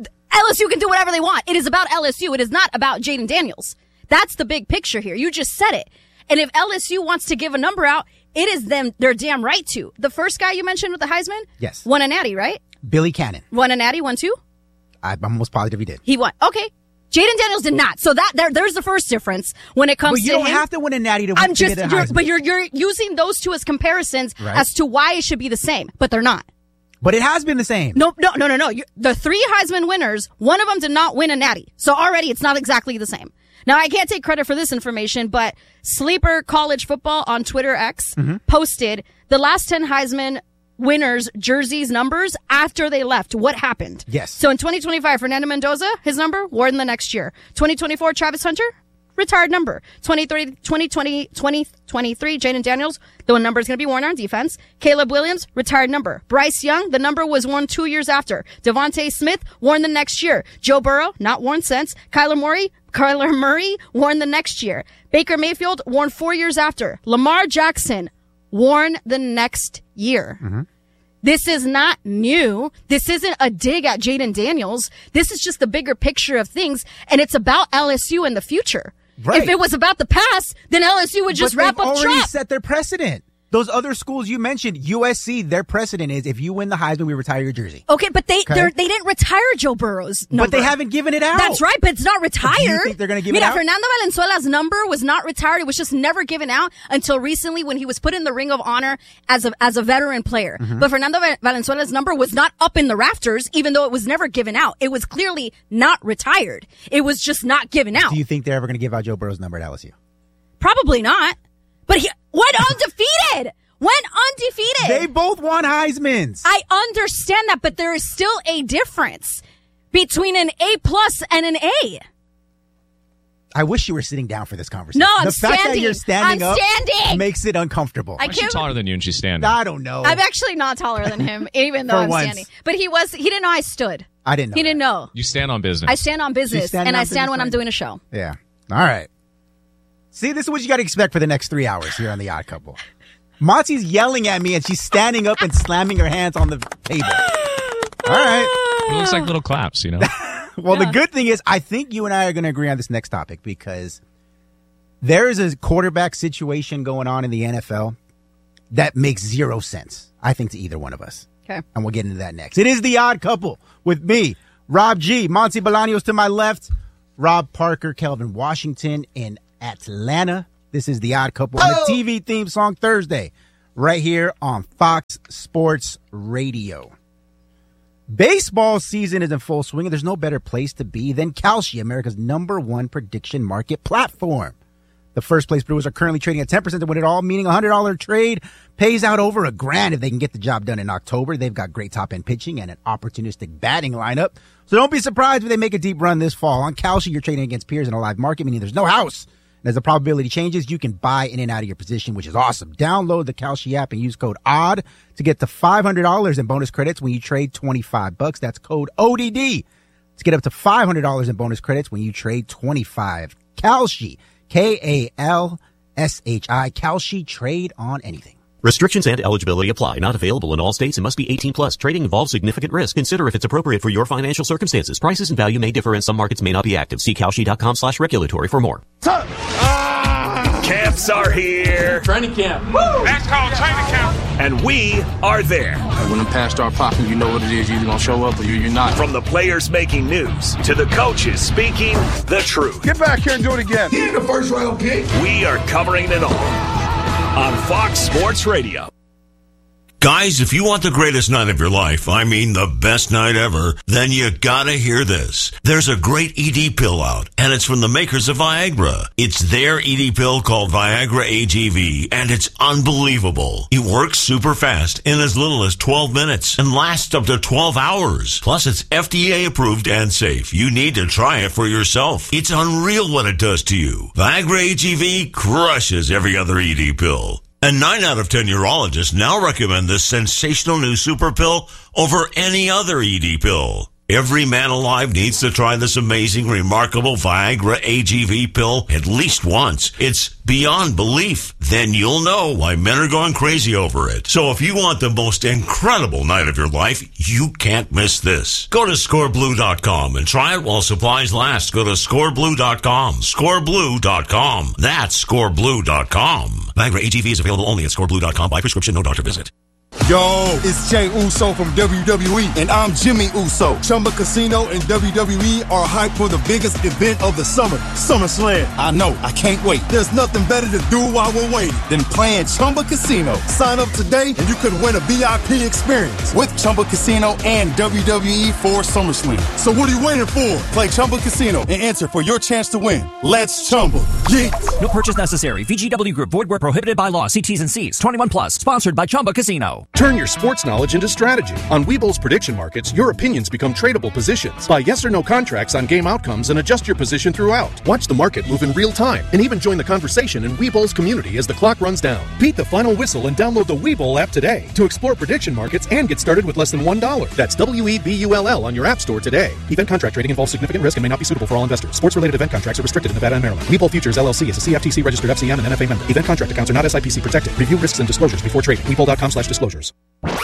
L S U can do whatever they want. It is about L S U. It is not about Jaden Daniels. That's the big picture here. You just said it. And if L S U wants to give a number out, it is them. They're damn right to. The first guy you mentioned with the Heisman? Yes. Won a natty, right? Billy Cannon. Won a natty, won two? I'm almost positive he did. He won. Okay. Jaden Daniels did not. So that there, there's the first difference when it comes But you to don't him. have to win a natty to, I'm to just, get a you're, Heisman. but you're you're using those two as comparisons Right. as to why it should be the same, but they're not. But it has been the same. No, no, no, no, no. You, the three Heisman winners, one of them did not win a natty. So already it's not exactly the same. Now, I can't take credit for this information, but Sleeper College Football on Twitter X Mm-hmm. posted the last ten Heisman winners' jerseys numbers after they left. What happened? Yes. So in twenty twenty-five, Fernando Mendoza, his number, worn the next year. twenty twenty-four, Travis Hunter, retired number. twenty twenty, twenty twenty, twenty twenty-three, Jaden Daniels, the number is going to be worn on defense. Caleb Williams, retired number. Bryce Young, the number was worn two years after. Devontae Smith, worn the next year. Joe Burrow, not worn since. Kyler Murray, Kyler Murray, worn the next year. Baker Mayfield, worn four years after. Lamar Jackson, worn the next year. Mm-hmm. This is not new. This isn't a dig at Jaden Daniels. This is just the bigger picture of things, and it's about L S U in the future. Right. If it was about the past, then L S U would just But wrap they've up already shop. set their precedent. Those other schools you mentioned, U S C, their precedent is if you win the Heisman, we retire your jersey. Okay, but they Okay. they're, they didn't retire Joe Burrow's number. But they haven't given it out. That's right, but it's not retired. Do you think they're going to give Mira, it out? Fernando Valenzuela's number was not retired. It was just never given out until recently when he was put in the Ring of Honor as a as a veteran player. Mm-hmm. But Fernando Va- Valenzuela's number was not up in the rafters, even though it was never given out. It was clearly not retired. It was just not given out. Do you think they're ever going to give out Joe Burrow's number at L S U? Probably not. But he went undefeated. Went undefeated. They both won Heismans. I understand that, but there is still a difference between an A plus and an A. I wish you were sitting down for this conversation. No, I'm the fact standing. that you're standing I'm up standing. makes it uncomfortable. I Why is she can't- taller than you and she's standing? I don't know. I'm actually not taller than him, even though For I'm once. standing. But he was, he didn't know I stood. I didn't know. He didn't know. You stand on business. I stand on She's business, standing and on I stand business, when I'm right? doing a show. Yeah. All right. See, this is what you got to expect for the next three hours here on The Odd Couple. Monty's yelling at me, and she's standing up and slamming her hands on the table. All right. It looks like little claps, you know? Well, Yeah. the good thing is, I think you and I are going to agree on this next topic because there is a quarterback situation going on in the N F L that makes zero sense, I think, to either one of us. Okay. And we'll get into that next. It is The Odd Couple with me, Rob G, Monty Bolaños to my left, Rob Parker, Kelvin Washington in Atlanta. This is The Odd Couple on the T V theme song Thursday, right here on Fox Sports Radio. Baseball season is in full swing, and there's no better place to be than Kalshi, America's number one prediction market platform. The first place Brewers are currently trading at ten percent to win it all, meaning a one hundred dollars trade pays out over a grand if they can get the job done in October. They've got great top-end pitching and an opportunistic batting lineup. So don't be surprised if they make a deep run this fall. On Kalshi, you're trading against peers in a live market, meaning there's no house. And as the probability changes, you can buy in and out of your position, which is awesome. Download the Kalshi app and use code ODD to get to five hundred dollars in bonus credits when you trade twenty-five bucks. That's code O D D to get up to five hundred dollars in bonus credits when you trade twenty-five. Kalshi. K A L S H I, Kalshi, trade on anything. Restrictions and eligibility apply. Not available in all states and must be eighteen plus. Trading involves significant risk. Consider if it's appropriate for your financial circumstances. Prices and value may differ and some markets may not be active. See Kalshi.com slash regulatory for more. Camps are here. Training camp. Woo! That's called training camp. And we are there. When the pants start popping, you know what it is. You're either going to show up or you're not. From the players making news to the coaches speaking the truth. Get back here and do it again. He ain't the first round pick. We are covering it all on Fox Sports Radio. Guys, if you want the greatest night of your life, I mean the best night ever, then you gotta hear this. There's a great E D pill out, and it's from the makers of Viagra. It's their E D pill called Viagra A G V, and it's unbelievable. It works super fast in as little as twelve minutes and lasts up to twelve hours. Plus, it's F D A approved and safe. You need to try it for yourself. It's unreal what it does to you. Viagra A G V crushes every other E D pill. And nine out of ten urologists now recommend this sensational new super pill over any other E D pill. Every man alive needs to try this amazing, remarkable Viagra A G V pill at least once. It's beyond belief. Then you'll know why men are going crazy over it. So if you want the most incredible night of your life, you can't miss this. Go to score blue dot com and try it while supplies last. Go to score blue dot com. score blue dot com. That's score blue dot com. Viagra A G V is available only at score blue dot com by prescription, no doctor visit. Yo, it's Jay Uso from W W E, and I'm Jimmy Uso. Chumba Casino and W W E are hyped for the biggest event of the summer, SummerSlam. I know, I can't wait. There's nothing better to do while we're waiting than playing Chumba Casino. Sign up today, and you could win a V I P experience with Chumba Casino and W W E for SummerSlam. So what are you waiting for? Play Chumba Casino and enter for your chance to win. Let's Chumba. Yeah. No purchase necessary. V G W Group. Void where prohibited by law. See T's and C's. twenty-one plus. Sponsored by Chumba Casino. Turn your sports knowledge into strategy. On Webull's prediction markets, your opinions become tradable positions. Buy yes or no contracts on game outcomes and adjust your position throughout. Watch the market move in real time and even join the conversation in Webull's community as the clock runs down. Beat the final whistle and download the Webull app today to explore prediction markets and get started with less than one dollar. That's W E B U L L on your app store today. Event contract trading involves significant risk and may not be suitable for all investors. Sports-related event contracts are restricted in Nevada and Maryland. Webull Futures L L C is a C F T C registered F C M and N F A member. Event contract accounts are not S I P C protected. Review risks and disclosures before trading. Webull dot com slash disclosures.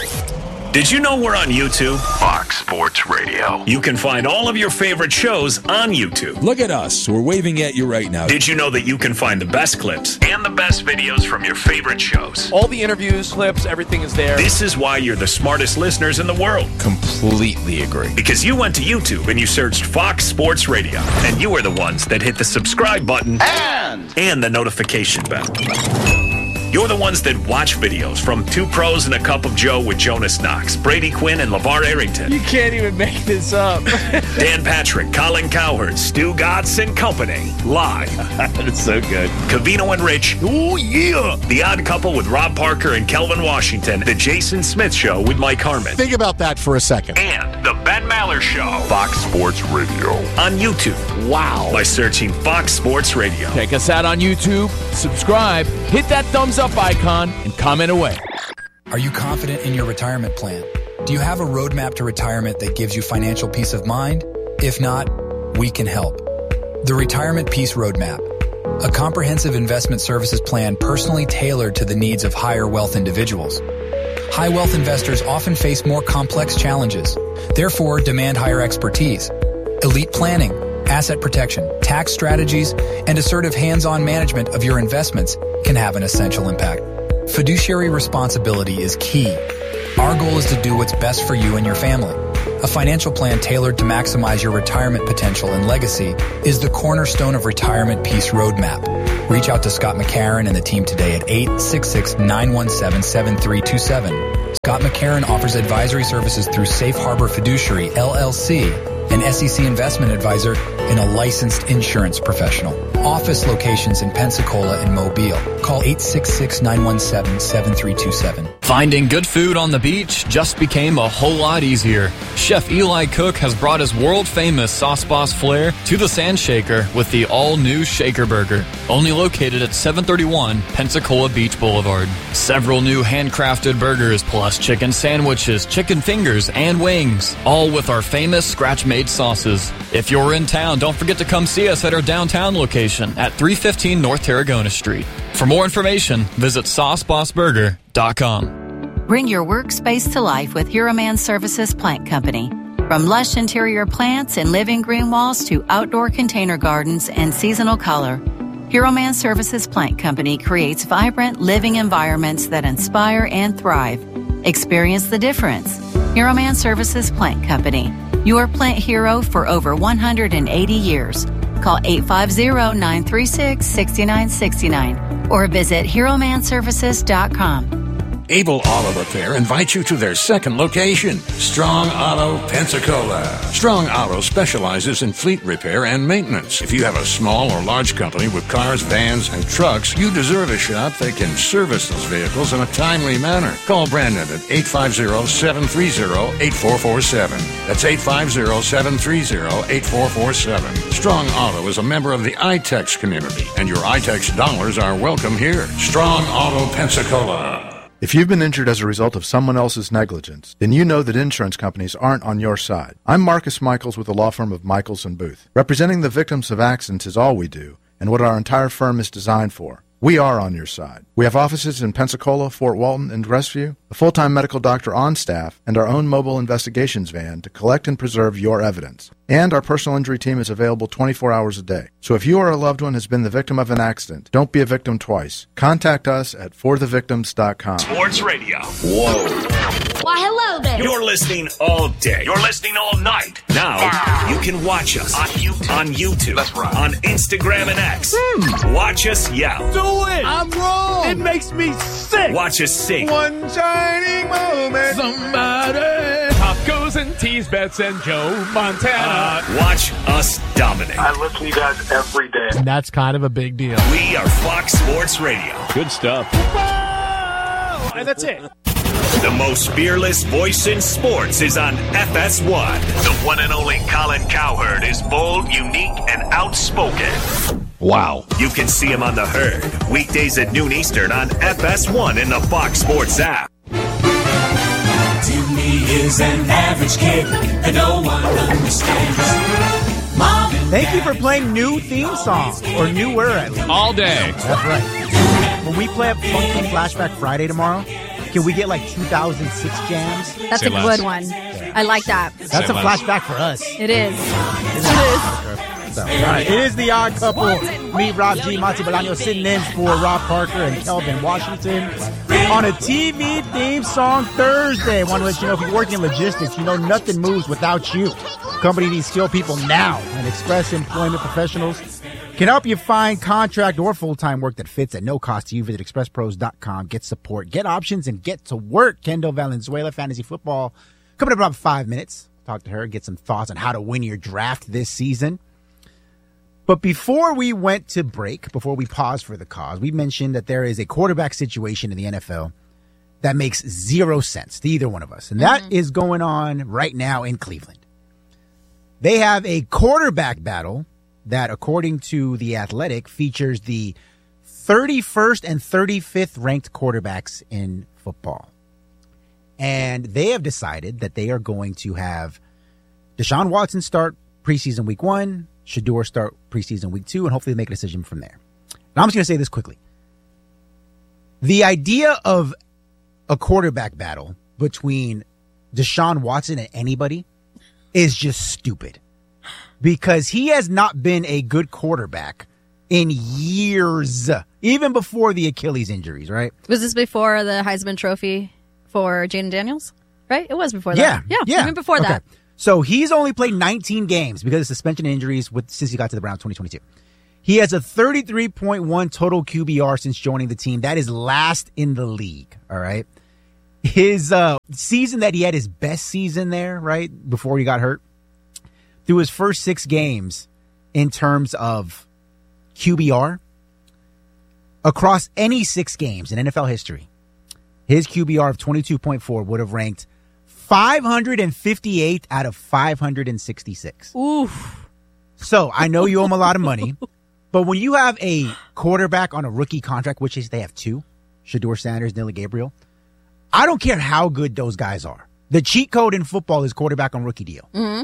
Did you know we're on YouTube? Fox Sports Radio. You can find all of your favorite shows on YouTube. Look at us. We're waving at you right now. Did you know that you can find the best clips and the best videos from your favorite shows? All the interviews, clips, everything is there. This is why you're the smartest listeners in the world. Completely agree. Because you went to YouTube and you searched Fox Sports Radio, and you are the ones that hit the subscribe button and, and the notification bell. You're the ones that watch videos from Two Pros and a Cup of Joe with Jonas Knox, Brady Quinn, and LeVar Arrington. You can't even make this up. Dan Patrick, Colin Cowherd, Stu Gatz and Company. Live. That's so good. Covino and Rich. Oh, yeah. The Odd Couple with Rob Parker and Kelvin Washington. The Jason Smith Show with Mike Harmon. Think about that for a second. And The Ben Maller Show. Fox Sports Radio. On YouTube. Wow. By searching Fox Sports Radio. Check us out on YouTube. Subscribe. Hit that thumbs up icon and comment away. Are you confident in your retirement plan? Do you have a roadmap to retirement that gives you financial peace of mind? If not, we can help. The Retirement Peace Roadmap, a comprehensive investment services plan personally tailored to the needs of higher wealth individuals. High wealth investors often face more complex challenges, therefore demand higher expertise. Elite planning, asset protection, tax strategies, and assertive hands-on management of your investments can have an essential impact. Fiduciary responsibility is key. Our goal is to do what's best for you and your family. A financial plan tailored to maximize your retirement potential and legacy is the cornerstone of Retirement Peace Roadmap. Reach out to Scott McCarron and the team today at eight six six, nine one seven, seven three two seven. Scott McCarron offers advisory services through Safe Harbor Fiduciary, L L C, an S E C investment advisor and a licensed insurance professional. Office locations in Pensacola and Mobile. Call eight six six, nine one seven, seven three two seven. Finding good food on the beach just became a whole lot easier. Chef Eli Cook has brought his world-famous Sauce Boss flair to the Sand Shaker with the all-new Shaker Burger, only located at seven thirty-one Pensacola Beach Boulevard. Several new handcrafted burgers plus chicken sandwiches, chicken fingers, and wings, all with our famous scratch-made sauces. If you're in town, don't forget to come see us at our downtown location at three fifteen North Tarragona Street. For more information, visit sauce boss burger dot com. Bring your workspace to life with Hero Man Services Plant Company. From lush interior plants and living green walls to outdoor container gardens and seasonal color, Hero Man Services Plant Company creates vibrant living environments that inspire and thrive. Experience the difference. Hero Man Services Plant Company, your plant hero for over one hundred eighty years. Call eight five zero, nine three six, six nine six nine or visit hero man services dot com. Able Auto Repair invites you to their second location, Strong Auto Pensacola. Strong Auto specializes in fleet repair and maintenance. If you have a small or large company with cars, vans, and trucks, you deserve a shop that can service those vehicles in a timely manner. Call Brandon at eight five zero, seven three zero, eight four four seven. That's eight five zero, seven three zero, eight four four seven. Strong Auto is a member of the I TEX community, and your I TEX dollars are welcome here. Strong Auto Pensacola. If you've been injured as a result of someone else's negligence, then you know that insurance companies aren't on your side. I'm Marcus Michaels with the law firm of Michaels and Booth. Representing the victims of accidents is all we do, and what our entire firm is designed for. We are on your side. We have offices in Pensacola, Fort Walton, and Crestview, a full-time medical doctor on staff, and our own mobile investigations van to collect and preserve your evidence. And our personal injury team is available twenty-four hours a day. So if you or a loved one has been the victim of an accident, don't be a victim twice. Contact us at for the victims dot com. Sports Radio. Whoa. Why, hello there. You're listening all day. You're listening all night. Now, you can watch us on YouTube. On YouTube. That's right. On Instagram and X. Hmm. Watch us yell. Do it. I'm wrong. It makes me sick. Watch us sing. One shining moment. Somebody. Tacos and tease bets and Joe Montana. Uh, watch us dominate. I listen to you guys every day. And that's kind of a big deal. We are Fox Sports Radio. Good stuff. And that's it. The most fearless voice in sports is on F S one. The one and only Colin Cowherd is bold, unique, and outspoken. Wow. You can see him on The Herd, weekdays at noon Eastern on F S one in the Fox Sports app. Timmy is an average kid that no one understands. Mom and Thank you for playing new theme songs, or newer at least. All day. That's right. When we play a Funky Flashback Friday tomorrow, can we get like two thousand six jams? That's a good one. I like that. That's a flashback for us. It is. It is. So, all right. It is the Odd Couple. Me, Rob G, Monty Bolaño sitting in for Rob Parker and Kelvin Washington on a T V theme song Thursday. I want to let you know if you're working in logistics, you know nothing moves without you. Company needs skilled people now, and Express Employment Professionals can help you find contract or full-time work that fits at no cost to you. Visit express pros dot com. Get support, get options, and get to work. Kendall Valenzuela, Fantasy Football, coming up in about five minutes. Talk to her, get some thoughts on how to win your draft this season. But before we went to break, before we paused for the cause, we mentioned that there is a quarterback situation in the N F L that makes zero sense to either one of us. And that mm-hmm. is going on right now in Cleveland. They have a quarterback battle that, according to The Athletic, features the thirty-first and thirty-fifth ranked quarterbacks in football. And they have decided that they are going to have Deshaun Watson start preseason week one, Shedeur start preseason week two, and hopefully make a decision from there. And I'm just going to say this quickly. The idea of a quarterback battle between Deshaun Watson and anybody is just stupid, because he has not been a good quarterback in years, even before the Achilles injuries, right? Was this before the Heisman Trophy for Jaden Daniels, right? It was before Yeah, that. Yeah, yeah. even before Okay. that. So he's only played nineteen games because of suspension and injuries with, since he got to the Browns twenty twenty-two. He has a thirty-three point one total Q B R since joining the team. That is last in the league, all right? His uh, season that he had his best season there, right, before he got hurt, through his first six games in terms of Q B R, across any six games in N F L history, his Q B R of twenty-two point four would have ranked five hundred fifty-eight out of five hundred sixty-six. Oof. So I know you owe him a lot of money, but when you have a quarterback on a rookie contract, which is they have two, Shedeur Sanders, Nelly Gabriel, I don't care how good those guys are. The cheat code in football is quarterback on rookie deal. Mm-hmm.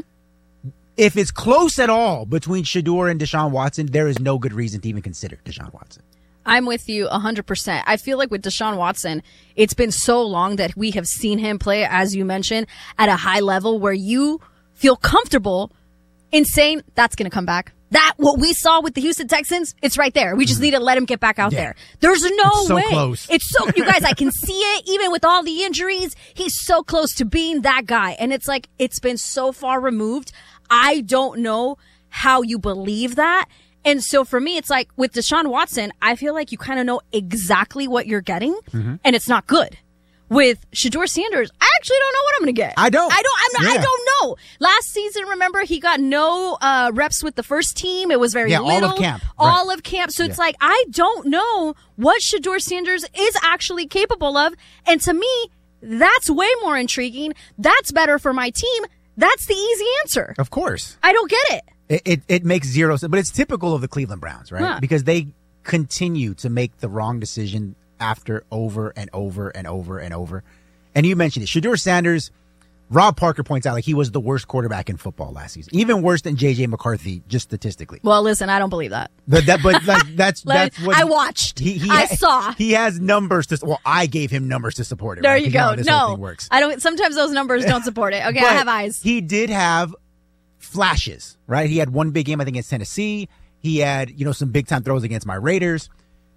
If it's close at all between Shedeur and Deshaun Watson, there is no good reason to even consider Deshaun Watson. I'm with you one hundred percent. I feel like with Deshaun Watson, it's been so long that we have seen him play, as you mentioned, at a high level where you feel comfortable in saying that's going to come back. That, what we saw with the Houston Texans, it's right there. We just need to let him get back out Yeah. there. There's no It's so way. close. It's so, you guys, I can see it. Even with all the injuries, he's so close to being that guy. And it's like, it's been so far removed. I don't know how you believe that. And so for me, it's like with Deshaun Watson, I feel like you kind of know exactly what you're getting, Mhm. and it's not good. With Shedeur Sanders, I actually don't know what I'm going to get. I don't. I don't. I'm not, Yeah. I don't know. Last season, remember, he got no uh, reps with the first team. It was very Yeah, all little. of camp. All Right. of camp. So it's Yeah. like I don't know what Shedeur Sanders is actually capable of, and to me, that's way more intriguing. That's better for my team. That's the easy answer. Of course. I don't get it. It, it, it makes zero sense, but it's typical of the Cleveland Browns, right? Huh. Because they continue to make the wrong decision after over and over and over and over. And you mentioned it. Shedeur Sanders, Rob Parker points out like he was the worst quarterback in football last season, even worse than J J McCarthy, just statistically. Well, listen, I don't believe that. But that, but like that's Like, that's what I he- watched. He, he I ha- saw. He has numbers to. Well, I gave him numbers to support it. There right? you know how go. this whole No, thing works. I don't. Sometimes those numbers don't support it. Okay, I But have eyes. He did have flashes, right? He had one big game, I think, against Tennessee. He had, you know, some big time throws against my Raiders.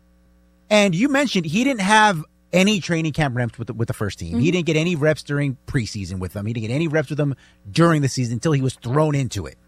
And you mentioned he didn't have any training camp reps with the, with the first team. Mm-hmm. He didn't get any reps during preseason with them. He didn't get any reps with them during the season until he was thrown into it.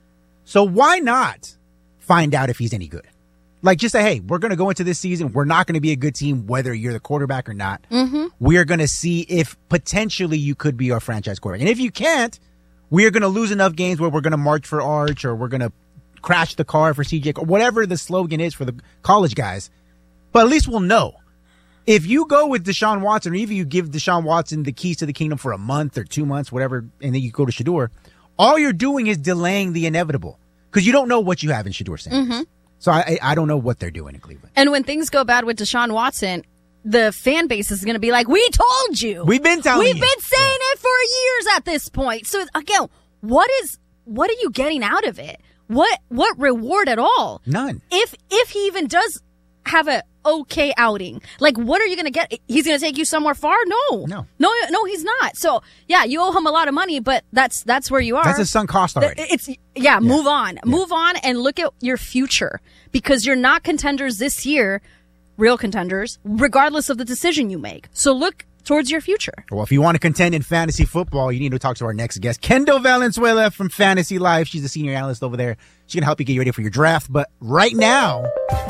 So why not find out if he's any good? Like, just say, hey, we're going to go into this season. We're not going to be a good team, whether you're the quarterback or not. Mm-hmm. We're going to see if potentially you could be our franchise quarterback. And if you can't, we are going to lose enough games where we're going to march for Arch or we're going to crash the car for C J or whatever the slogan is for the college guys. But at least we'll know. If you go with Deshaun Watson, or even you give Deshaun Watson the keys to the kingdom for a month or two months, whatever, and then you go to Shedeur, all you're doing is delaying the inevitable because you don't know what you have in Shedeur Sanders. Mm-hmm. So I, I don't know what they're doing in Cleveland. And when things go bad with Deshaun Watson, the fan base is going to be like, we told you. We've been telling We've you. been saying it for years at this point. So again, what is, what are you getting out of it? What, what reward at all? None. If, if he even does have a okay outing, like what are you going to get? He's going to take you somewhere far? No. No. No, no, he's not. So yeah, you owe him a lot of money, but that's, that's where you are. That's a sunk cost already. It's, yeah, move on. Move on and look at your future because you're not contenders this year, real contenders, regardless of the decision you make. So look towards your future. Well, if you want to contend in fantasy football, you need to talk to our next guest, Kendall Valenzuela from Fantasy Life. She's a senior analyst over there. She's going to help you get ready for your draft. But right now,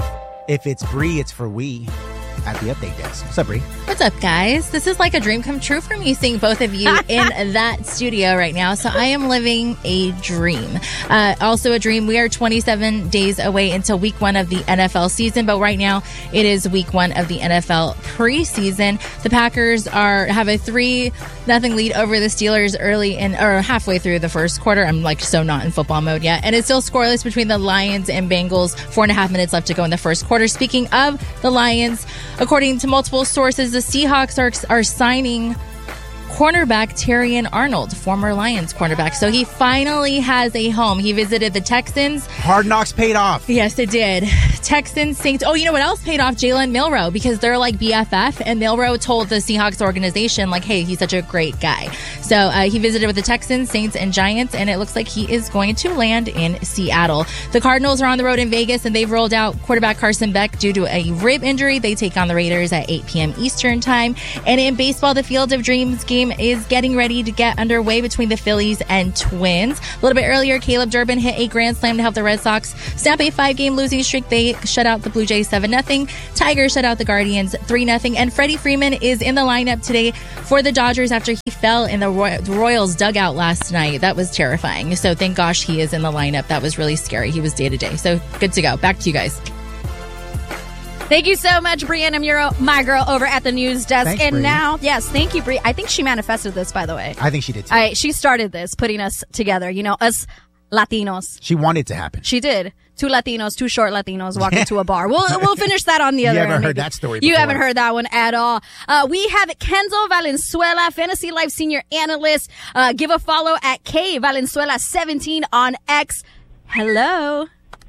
if it's Bree, it's for we at the update desk. What's up, Bree? What's up, guys? This is like a dream come true for me, seeing both of you in that studio right now. So I am living a dream. Uh, also a dream. We are twenty-seven days away until week one of the N F L season, but right now it is week one of the N F L preseason. The Packers are have a three nothing lead over the Steelers early in or halfway through the first quarter. I'm like so not in football mode yet, and it's still scoreless between the Lions and Bengals. Four and a half minutes left to go in the first quarter. Speaking of the Lions, according to multiple sources, the Seahawks are are signing cornerback Terrion Arnold, former Lions cornerback. So he finally has a home. He visited the Texans. Hard Knocks paid off. Yes, it did. Texans, Saints. Oh, you know what else paid off? Jalen Milroe, because they're like B F F, and Milroe told the Seahawks organization, like, hey, he's such a great guy. So uh, he visited with the Texans, Saints, and Giants, and it looks like he is going to land in Seattle. The Cardinals are on the road in Vegas, and they've rolled out quarterback Carson Beck due to a rib injury. They take on the Raiders at eight p.m. Eastern time. And in baseball, the Field of Dreams game is getting ready to get underway between the Phillies and Twins. A little bit earlier, Caleb Durbin hit a grand slam to help the Red Sox snap a five-game losing streak. They shut out the Blue Jays seven nothing. Tigers shut out the Guardians three nothing. And Freddie Freeman is in the lineup today for the Dodgers after he fell in the Roy- Royals dugout last night. That was terrifying. So thank gosh he is in the lineup. That was really scary. He was day-to-day. So good to go. Back to you guys. Thank you so much, Brianna Muro, my girl over at the news desk. Thanks, and Bri. now, yes, thank you, Bri. I think she manifested this, by the way. I think she did too. I, she started this, putting us together, you know, us Latinos. She wanted it to happen. She did. Two Latinos, two short Latinos walk into a bar. We'll we'll finish that on the You other haven't end. heard that story You before. haven't heard that one at all. Uh, we have Kenzo Valenzuela, Fantasy Life Senior Analyst. Uh, give a follow at K Valenzuela seventeen on X. Hello.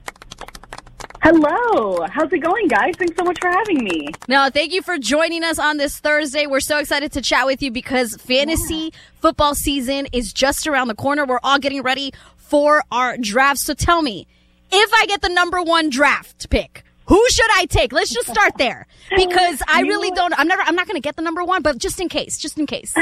Hello. How's it going, guys? Thanks so much for having me. No, thank you for joining us on this Thursday. We're so excited to chat with you because fantasy yeah. football season is just around the corner. We're all getting ready for our drafts. So tell me, if I get the number one draft pick, who should I take? Let's just start there because I really don't. I'm never. I'm not going to get the number one, but just in case, just in case.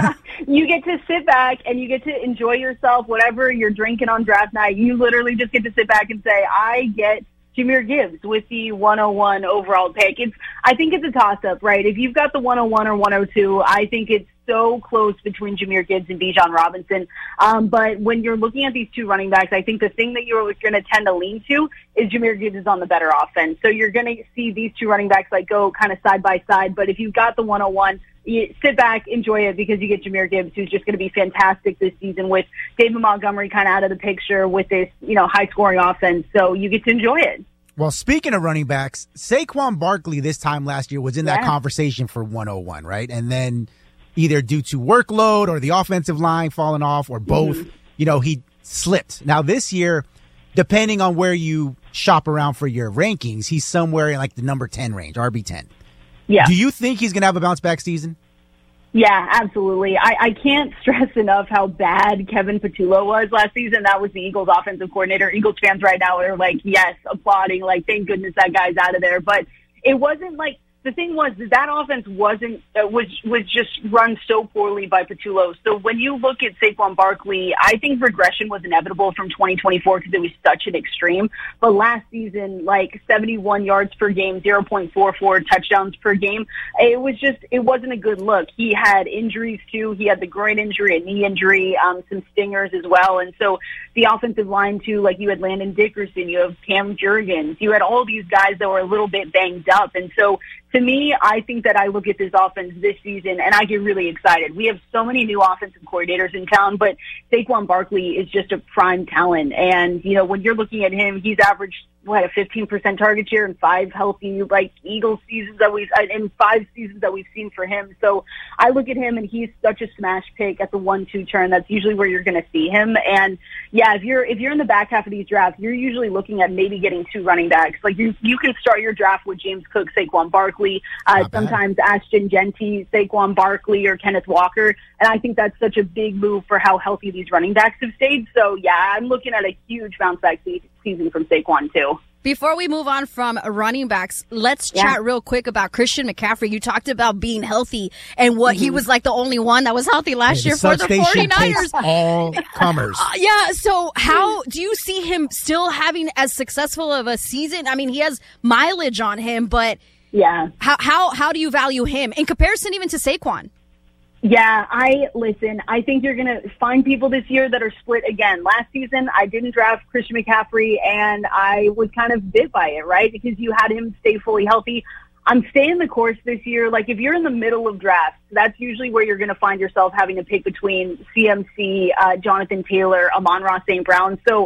You get to sit back and you get to enjoy yourself. Whatever you're drinking on draft night, you literally just get to sit back and say, "I get Jahmyr Gibbs with the one oh one overall pick." It's. I think it's a toss-up, right? If you've got the one oh one or one oh two, I think it's so close between Jahmyr Gibbs and Bijan Robinson. Um, but when you're looking at these two running backs, I think the thing that you're going to tend to lean to is Jahmyr Gibbs is on the better offense. So you're going to see these two running backs like go kind of side by side. But if you've got the one oh one, you sit back, enjoy it because you get Jahmyr Gibbs, who's just going to be fantastic this season with David Montgomery kind of out of the picture with this, you know, high scoring offense. So you get to enjoy it. Well, speaking of running backs, Saquon Barkley this time last year was in that Yeah. conversation for one oh one, right? And then either due to workload or the offensive line falling off or both, Mhm. you know, he slipped. Now this year, depending on where you shop around for your rankings, he's somewhere in like the number ten range, R B ten. Yeah. Do you think he's going to have a bounce back season? Yeah, absolutely. I, I can't stress enough how bad Kevin Patullo was last season. That was the Eagles offensive coordinator. Eagles fans right now are like, yes, applauding, like, thank goodness that guy's out of there. But it wasn't like, the thing was that, that offense wasn't, uh, was, was just run so poorly by Patullo. So when you look at Saquon Barkley, I think regression was inevitable from twenty twenty-four because it was such an extreme. But last season, like seventy-one yards per game, zero point four four touchdowns per game, it was just, it wasn't a good look. He had injuries too. He had the groin injury, a knee injury, um, some stingers as well. And so the offensive line too, like you had Landon Dickerson, you have Cam Jurgens, you had all these guys that were a little bit banged up. And so to me, I think that I look at this offense this season and I get really excited. We have so many new offensive coordinators in town, but Saquon Barkley is just a prime talent. And, you know, when you're looking at him, he's averaged, what, a fifteen percent target share in five healthy, like, Eagles seasons that we've, in five seasons that we've seen for him. So I look at him and he's such a smash pick at the one two turn. That's usually where you're going to see him. And yeah, if you're, if you're in the back half of these drafts, you're usually looking at maybe getting two running backs. Like you, you can start your draft with James Cook, Saquon Barkley, uh, sometimes Ashton Genty, Saquon Barkley, or Kenneth Walker. And I think that's such a big move for how healthy these running backs have stayed. So yeah, I'm looking at a huge bounce back se- season from Saquon too. Before we move on from running backs, let's Yeah. chat real quick about Christian McCaffrey. You talked about being healthy and what he Mhm. was like the only one that was healthy last Hey, year for the substation forty-niners. takes all comers. Uh, yeah, so how do you see him still having as successful of a season? I mean, he has mileage on him, but yeah, how how how do you value him in comparison even to Saquon? Yeah, I listen, I think you're going to find people this year that are split again. Last season, I didn't draft Christian McCaffrey, and I was kind of bit by it, right? Because you had him stay fully healthy. I'm staying the course this year. Like, if you're in the middle of drafts, that's usually where you're going to find yourself having to pick between C M C, uh, Jonathan Taylor, Amon-Ra Saint Brown. So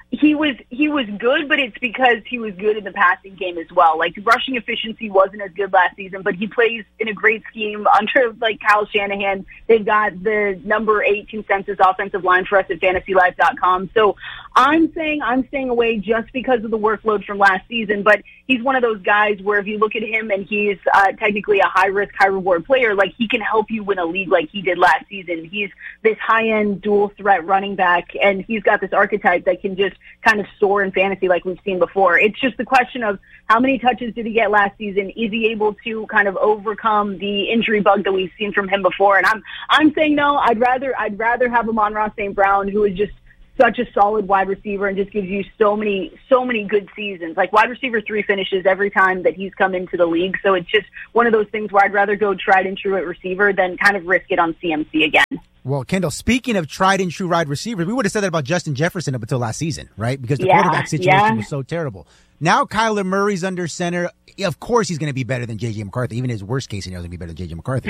He was he was good, but it's because he was good in the passing game as well. Like, rushing efficiency wasn't as good last season, but he plays in a great scheme under, like, Kyle Shanahan. They've got the number eight consensus offensive line for us at fantasy life dot com. So I'm saying I'm staying away just because of the workload from last season, but he's one of those guys where if you look at him and he's uh, technically a high-risk, high-reward player, like, he can help you win a league like he did last season. He's this high-end dual-threat running back, and he's got this archetype that can just kind of soar in fantasy like we've seen before. It's just the question of how many touches did he get last season? Is he able to kind of overcome the injury bug that we've seen from him before? And I'm I'm saying no. I'd rather I'd rather have Amon-Ra Saint Brown, who is just such a solid wide receiver and just gives you so many so many good seasons. Like, wide receiver three finishes every time that he's come into the league. So it's just one of those things where I'd rather go tried and true at receiver than kind of risk it on C M C again. Well, Kendall, speaking of tried and true wide receivers, we would have said that about Justin Jefferson up until last season, right? Because the Yeah, quarterback situation yeah. was so terrible. Now Kyler Murray's under center. Of course he's going to be better than J J McCarthy. Even his worst case scenario is going to be better than J J McCarthy.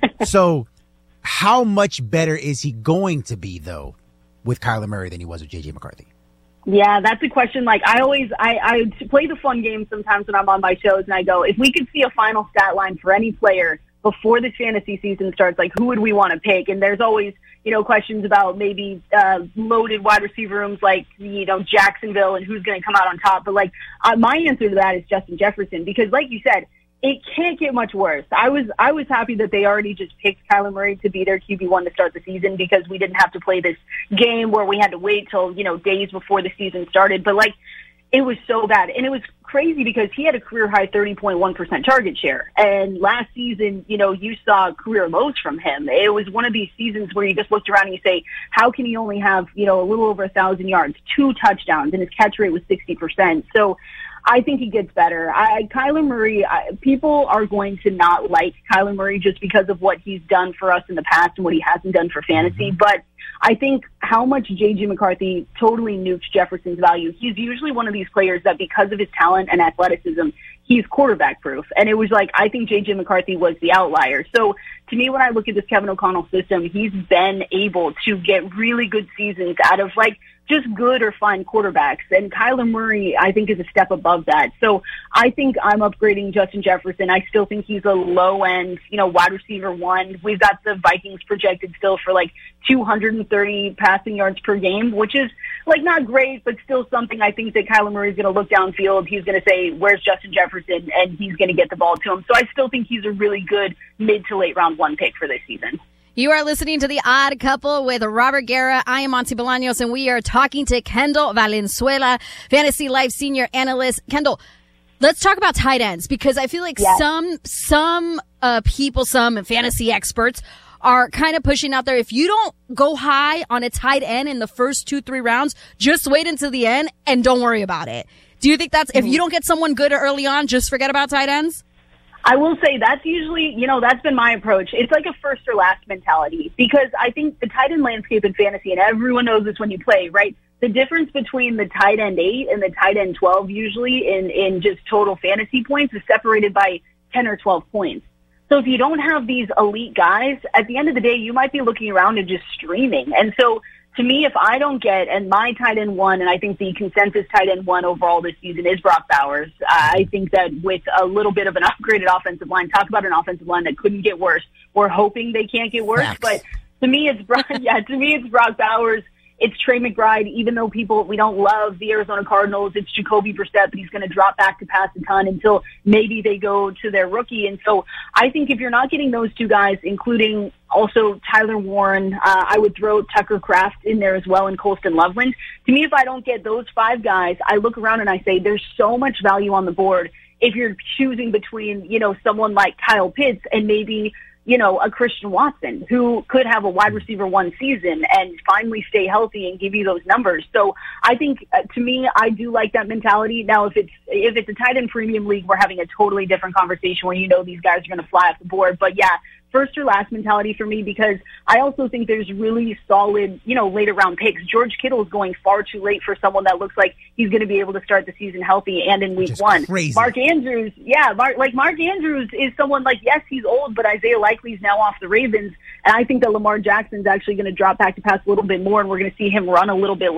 So how much better is he going to be, though, with Kyler Murray than he was with J J McCarthy? Yeah, that's a question. Like, I always, I, I play the fun game sometimes when I'm on my shows, and I go, if we could see a final stat line for any player before this fantasy season starts, like, who would we want to pick? And there's always, you know, questions about maybe uh, loaded wide receiver rooms like, you know, Jacksonville and who's going to come out on top. But, like, uh, my answer to that is Justin Jefferson, because, like you said, it can't get much worse. I was I was happy that they already just picked Kyler Murray to be their Q B one to start the season, because we didn't have to play this game where we had to wait till, you know, days before the season started. But, like, it was so bad. And it was crazy because he had a career-high thirty point one percent target share. And last season, you know, you saw career lows from him. It was one of these seasons where you just looked around and you say, how can he only have, you know, a little over one thousand yards, two touchdowns, and his catch rate was sixty percent. So I think he gets better. I, Kyler Murray, I, people are going to not like Kyler Murray just because of what he's done for us in the past and what he hasn't done for fantasy. But I think how much J J McCarthy totally nuked Jefferson's value. He's usually one of these players that, because of his talent and athleticism, he's quarterback proof. And it was like, I think J J McCarthy was the outlier. So to me, when I look at this Kevin O'Connell system, he's been able to get really good seasons out of, like, just good or fine quarterbacks. And Kyler Murray, I think, is a step above that. So I think I'm upgrading Justin Jefferson. I still think he's a low-end, you know, wide receiver one. We've got the Vikings projected still for, like, two hundred thirty passing yards per game, which is, like, not great, but still something I think that Kyler Murray's going to look downfield. He's going to say, where's Justin Jefferson? And he's going to get the ball to him. So I still think he's a really good mid to late round one pick for this season. You are listening to The Odd Couple with Robert Guerra. I am Monty Bolaños, and we are talking to Kendall Valenzuela, Fantasy Life Senior Analyst. Kendall, let's talk about tight ends, because I feel like yes. some some uh, people, some fantasy experts are kind of pushing out there. If you don't go high on a tight end in the first two, three rounds, just wait until the end and don't worry about it. Do you think that's, mm-hmm. if you don't get someone good early on, just forget about tight ends? I will say that's usually, you know, that's been my approach. It's like a first or last mentality, because I think the tight end landscape in fantasy, and everyone knows this when you play, right? The difference between the tight end eight and the tight end twelve usually in, in just total fantasy points is separated by ten or twelve points. So if you don't have these elite guys, at the end of the day, you might be looking around and just streaming. And so to me, if I don't get, and my tight end one, and I think the consensus tight end one overall this season is Brock Bowers. Uh, I think that with a little bit of an upgraded offensive line, talk about an offensive line that couldn't get worse. We're hoping they can't get worse, Facts. But to me, it's Brock, yeah, to me, it's Brock Bowers. It's Trey McBride, even though people, we don't love the Arizona Cardinals. It's Jacoby Brissett, but he's going to drop back to pass a ton until maybe they go to their rookie. And so I think if you're not getting those two guys, including also Tyler Warren, uh, I would throw Tucker Kraft in there as well, and Colston Loveland. To me, if I don't get those five guys, I look around and I say there's so much value on the board if you're choosing between, you know, someone like Kyle Pitts and maybe, you know, a Christian Watson who could have a wide receiver one season and finally stay healthy and give you those numbers. So I think, uh, to me, I do like that mentality. Now, if it's if it's a tight end premium league, we're having a totally different conversation where you know these guys are going to fly off the board. But yeah, first or last mentality for me, because I also think there's really solid, you know, later round picks. George Kittle is going far too late for someone that looks like he's going to be able to start the season healthy and in week one. Crazy. Mark Andrews, yeah, Mark, like Mark Andrews is someone like, yes, he's old, but Isaiah Likely's now off the Ravens. And I think that Lamar Jackson's actually going to drop back to pass a little bit more, and we're going to see him run a little bit less.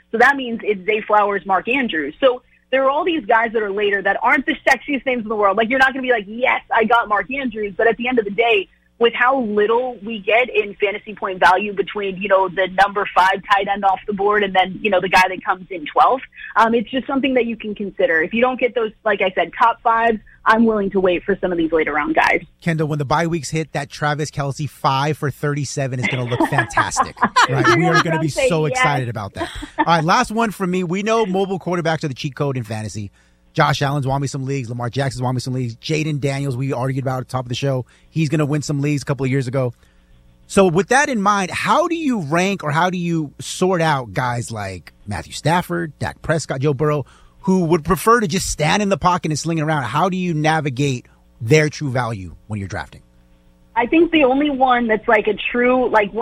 So that means it's Zay Flowers, Mark Andrews. So there are all these guys that are later that aren't the sexiest names in the world. Like, you're not going to be like, yes, I got Mark Andrews. But at the end of the day, with how little we get in fantasy point value between, you know, the number five tight end off the board and then, you know, the guy that comes in twelfth, um, it's just something that you can consider. If you don't get those, like I said, top fives, I'm willing to wait for some of these later round guys. Kendall, when the bye weeks hit, that Travis Kelce five for thirty-seven is going to look fantastic. Right? We are going to be so yes. excited about that. All right, last one for me. We know mobile quarterbacks are the cheat code in fantasy. Josh Allen's won me some leagues. Lamar Jackson's won me some leagues. Jaden Daniels, we argued about at the top of the show. He's going to win some leagues a couple of years ago. So with that in mind, how do you rank or how do you sort out guys like Matthew Stafford, Dak Prescott, Joe Burrow, who would prefer to just stand in the pocket and sling it around? How do you navigate their true value when you're drafting? I think the only one that's like a true, like,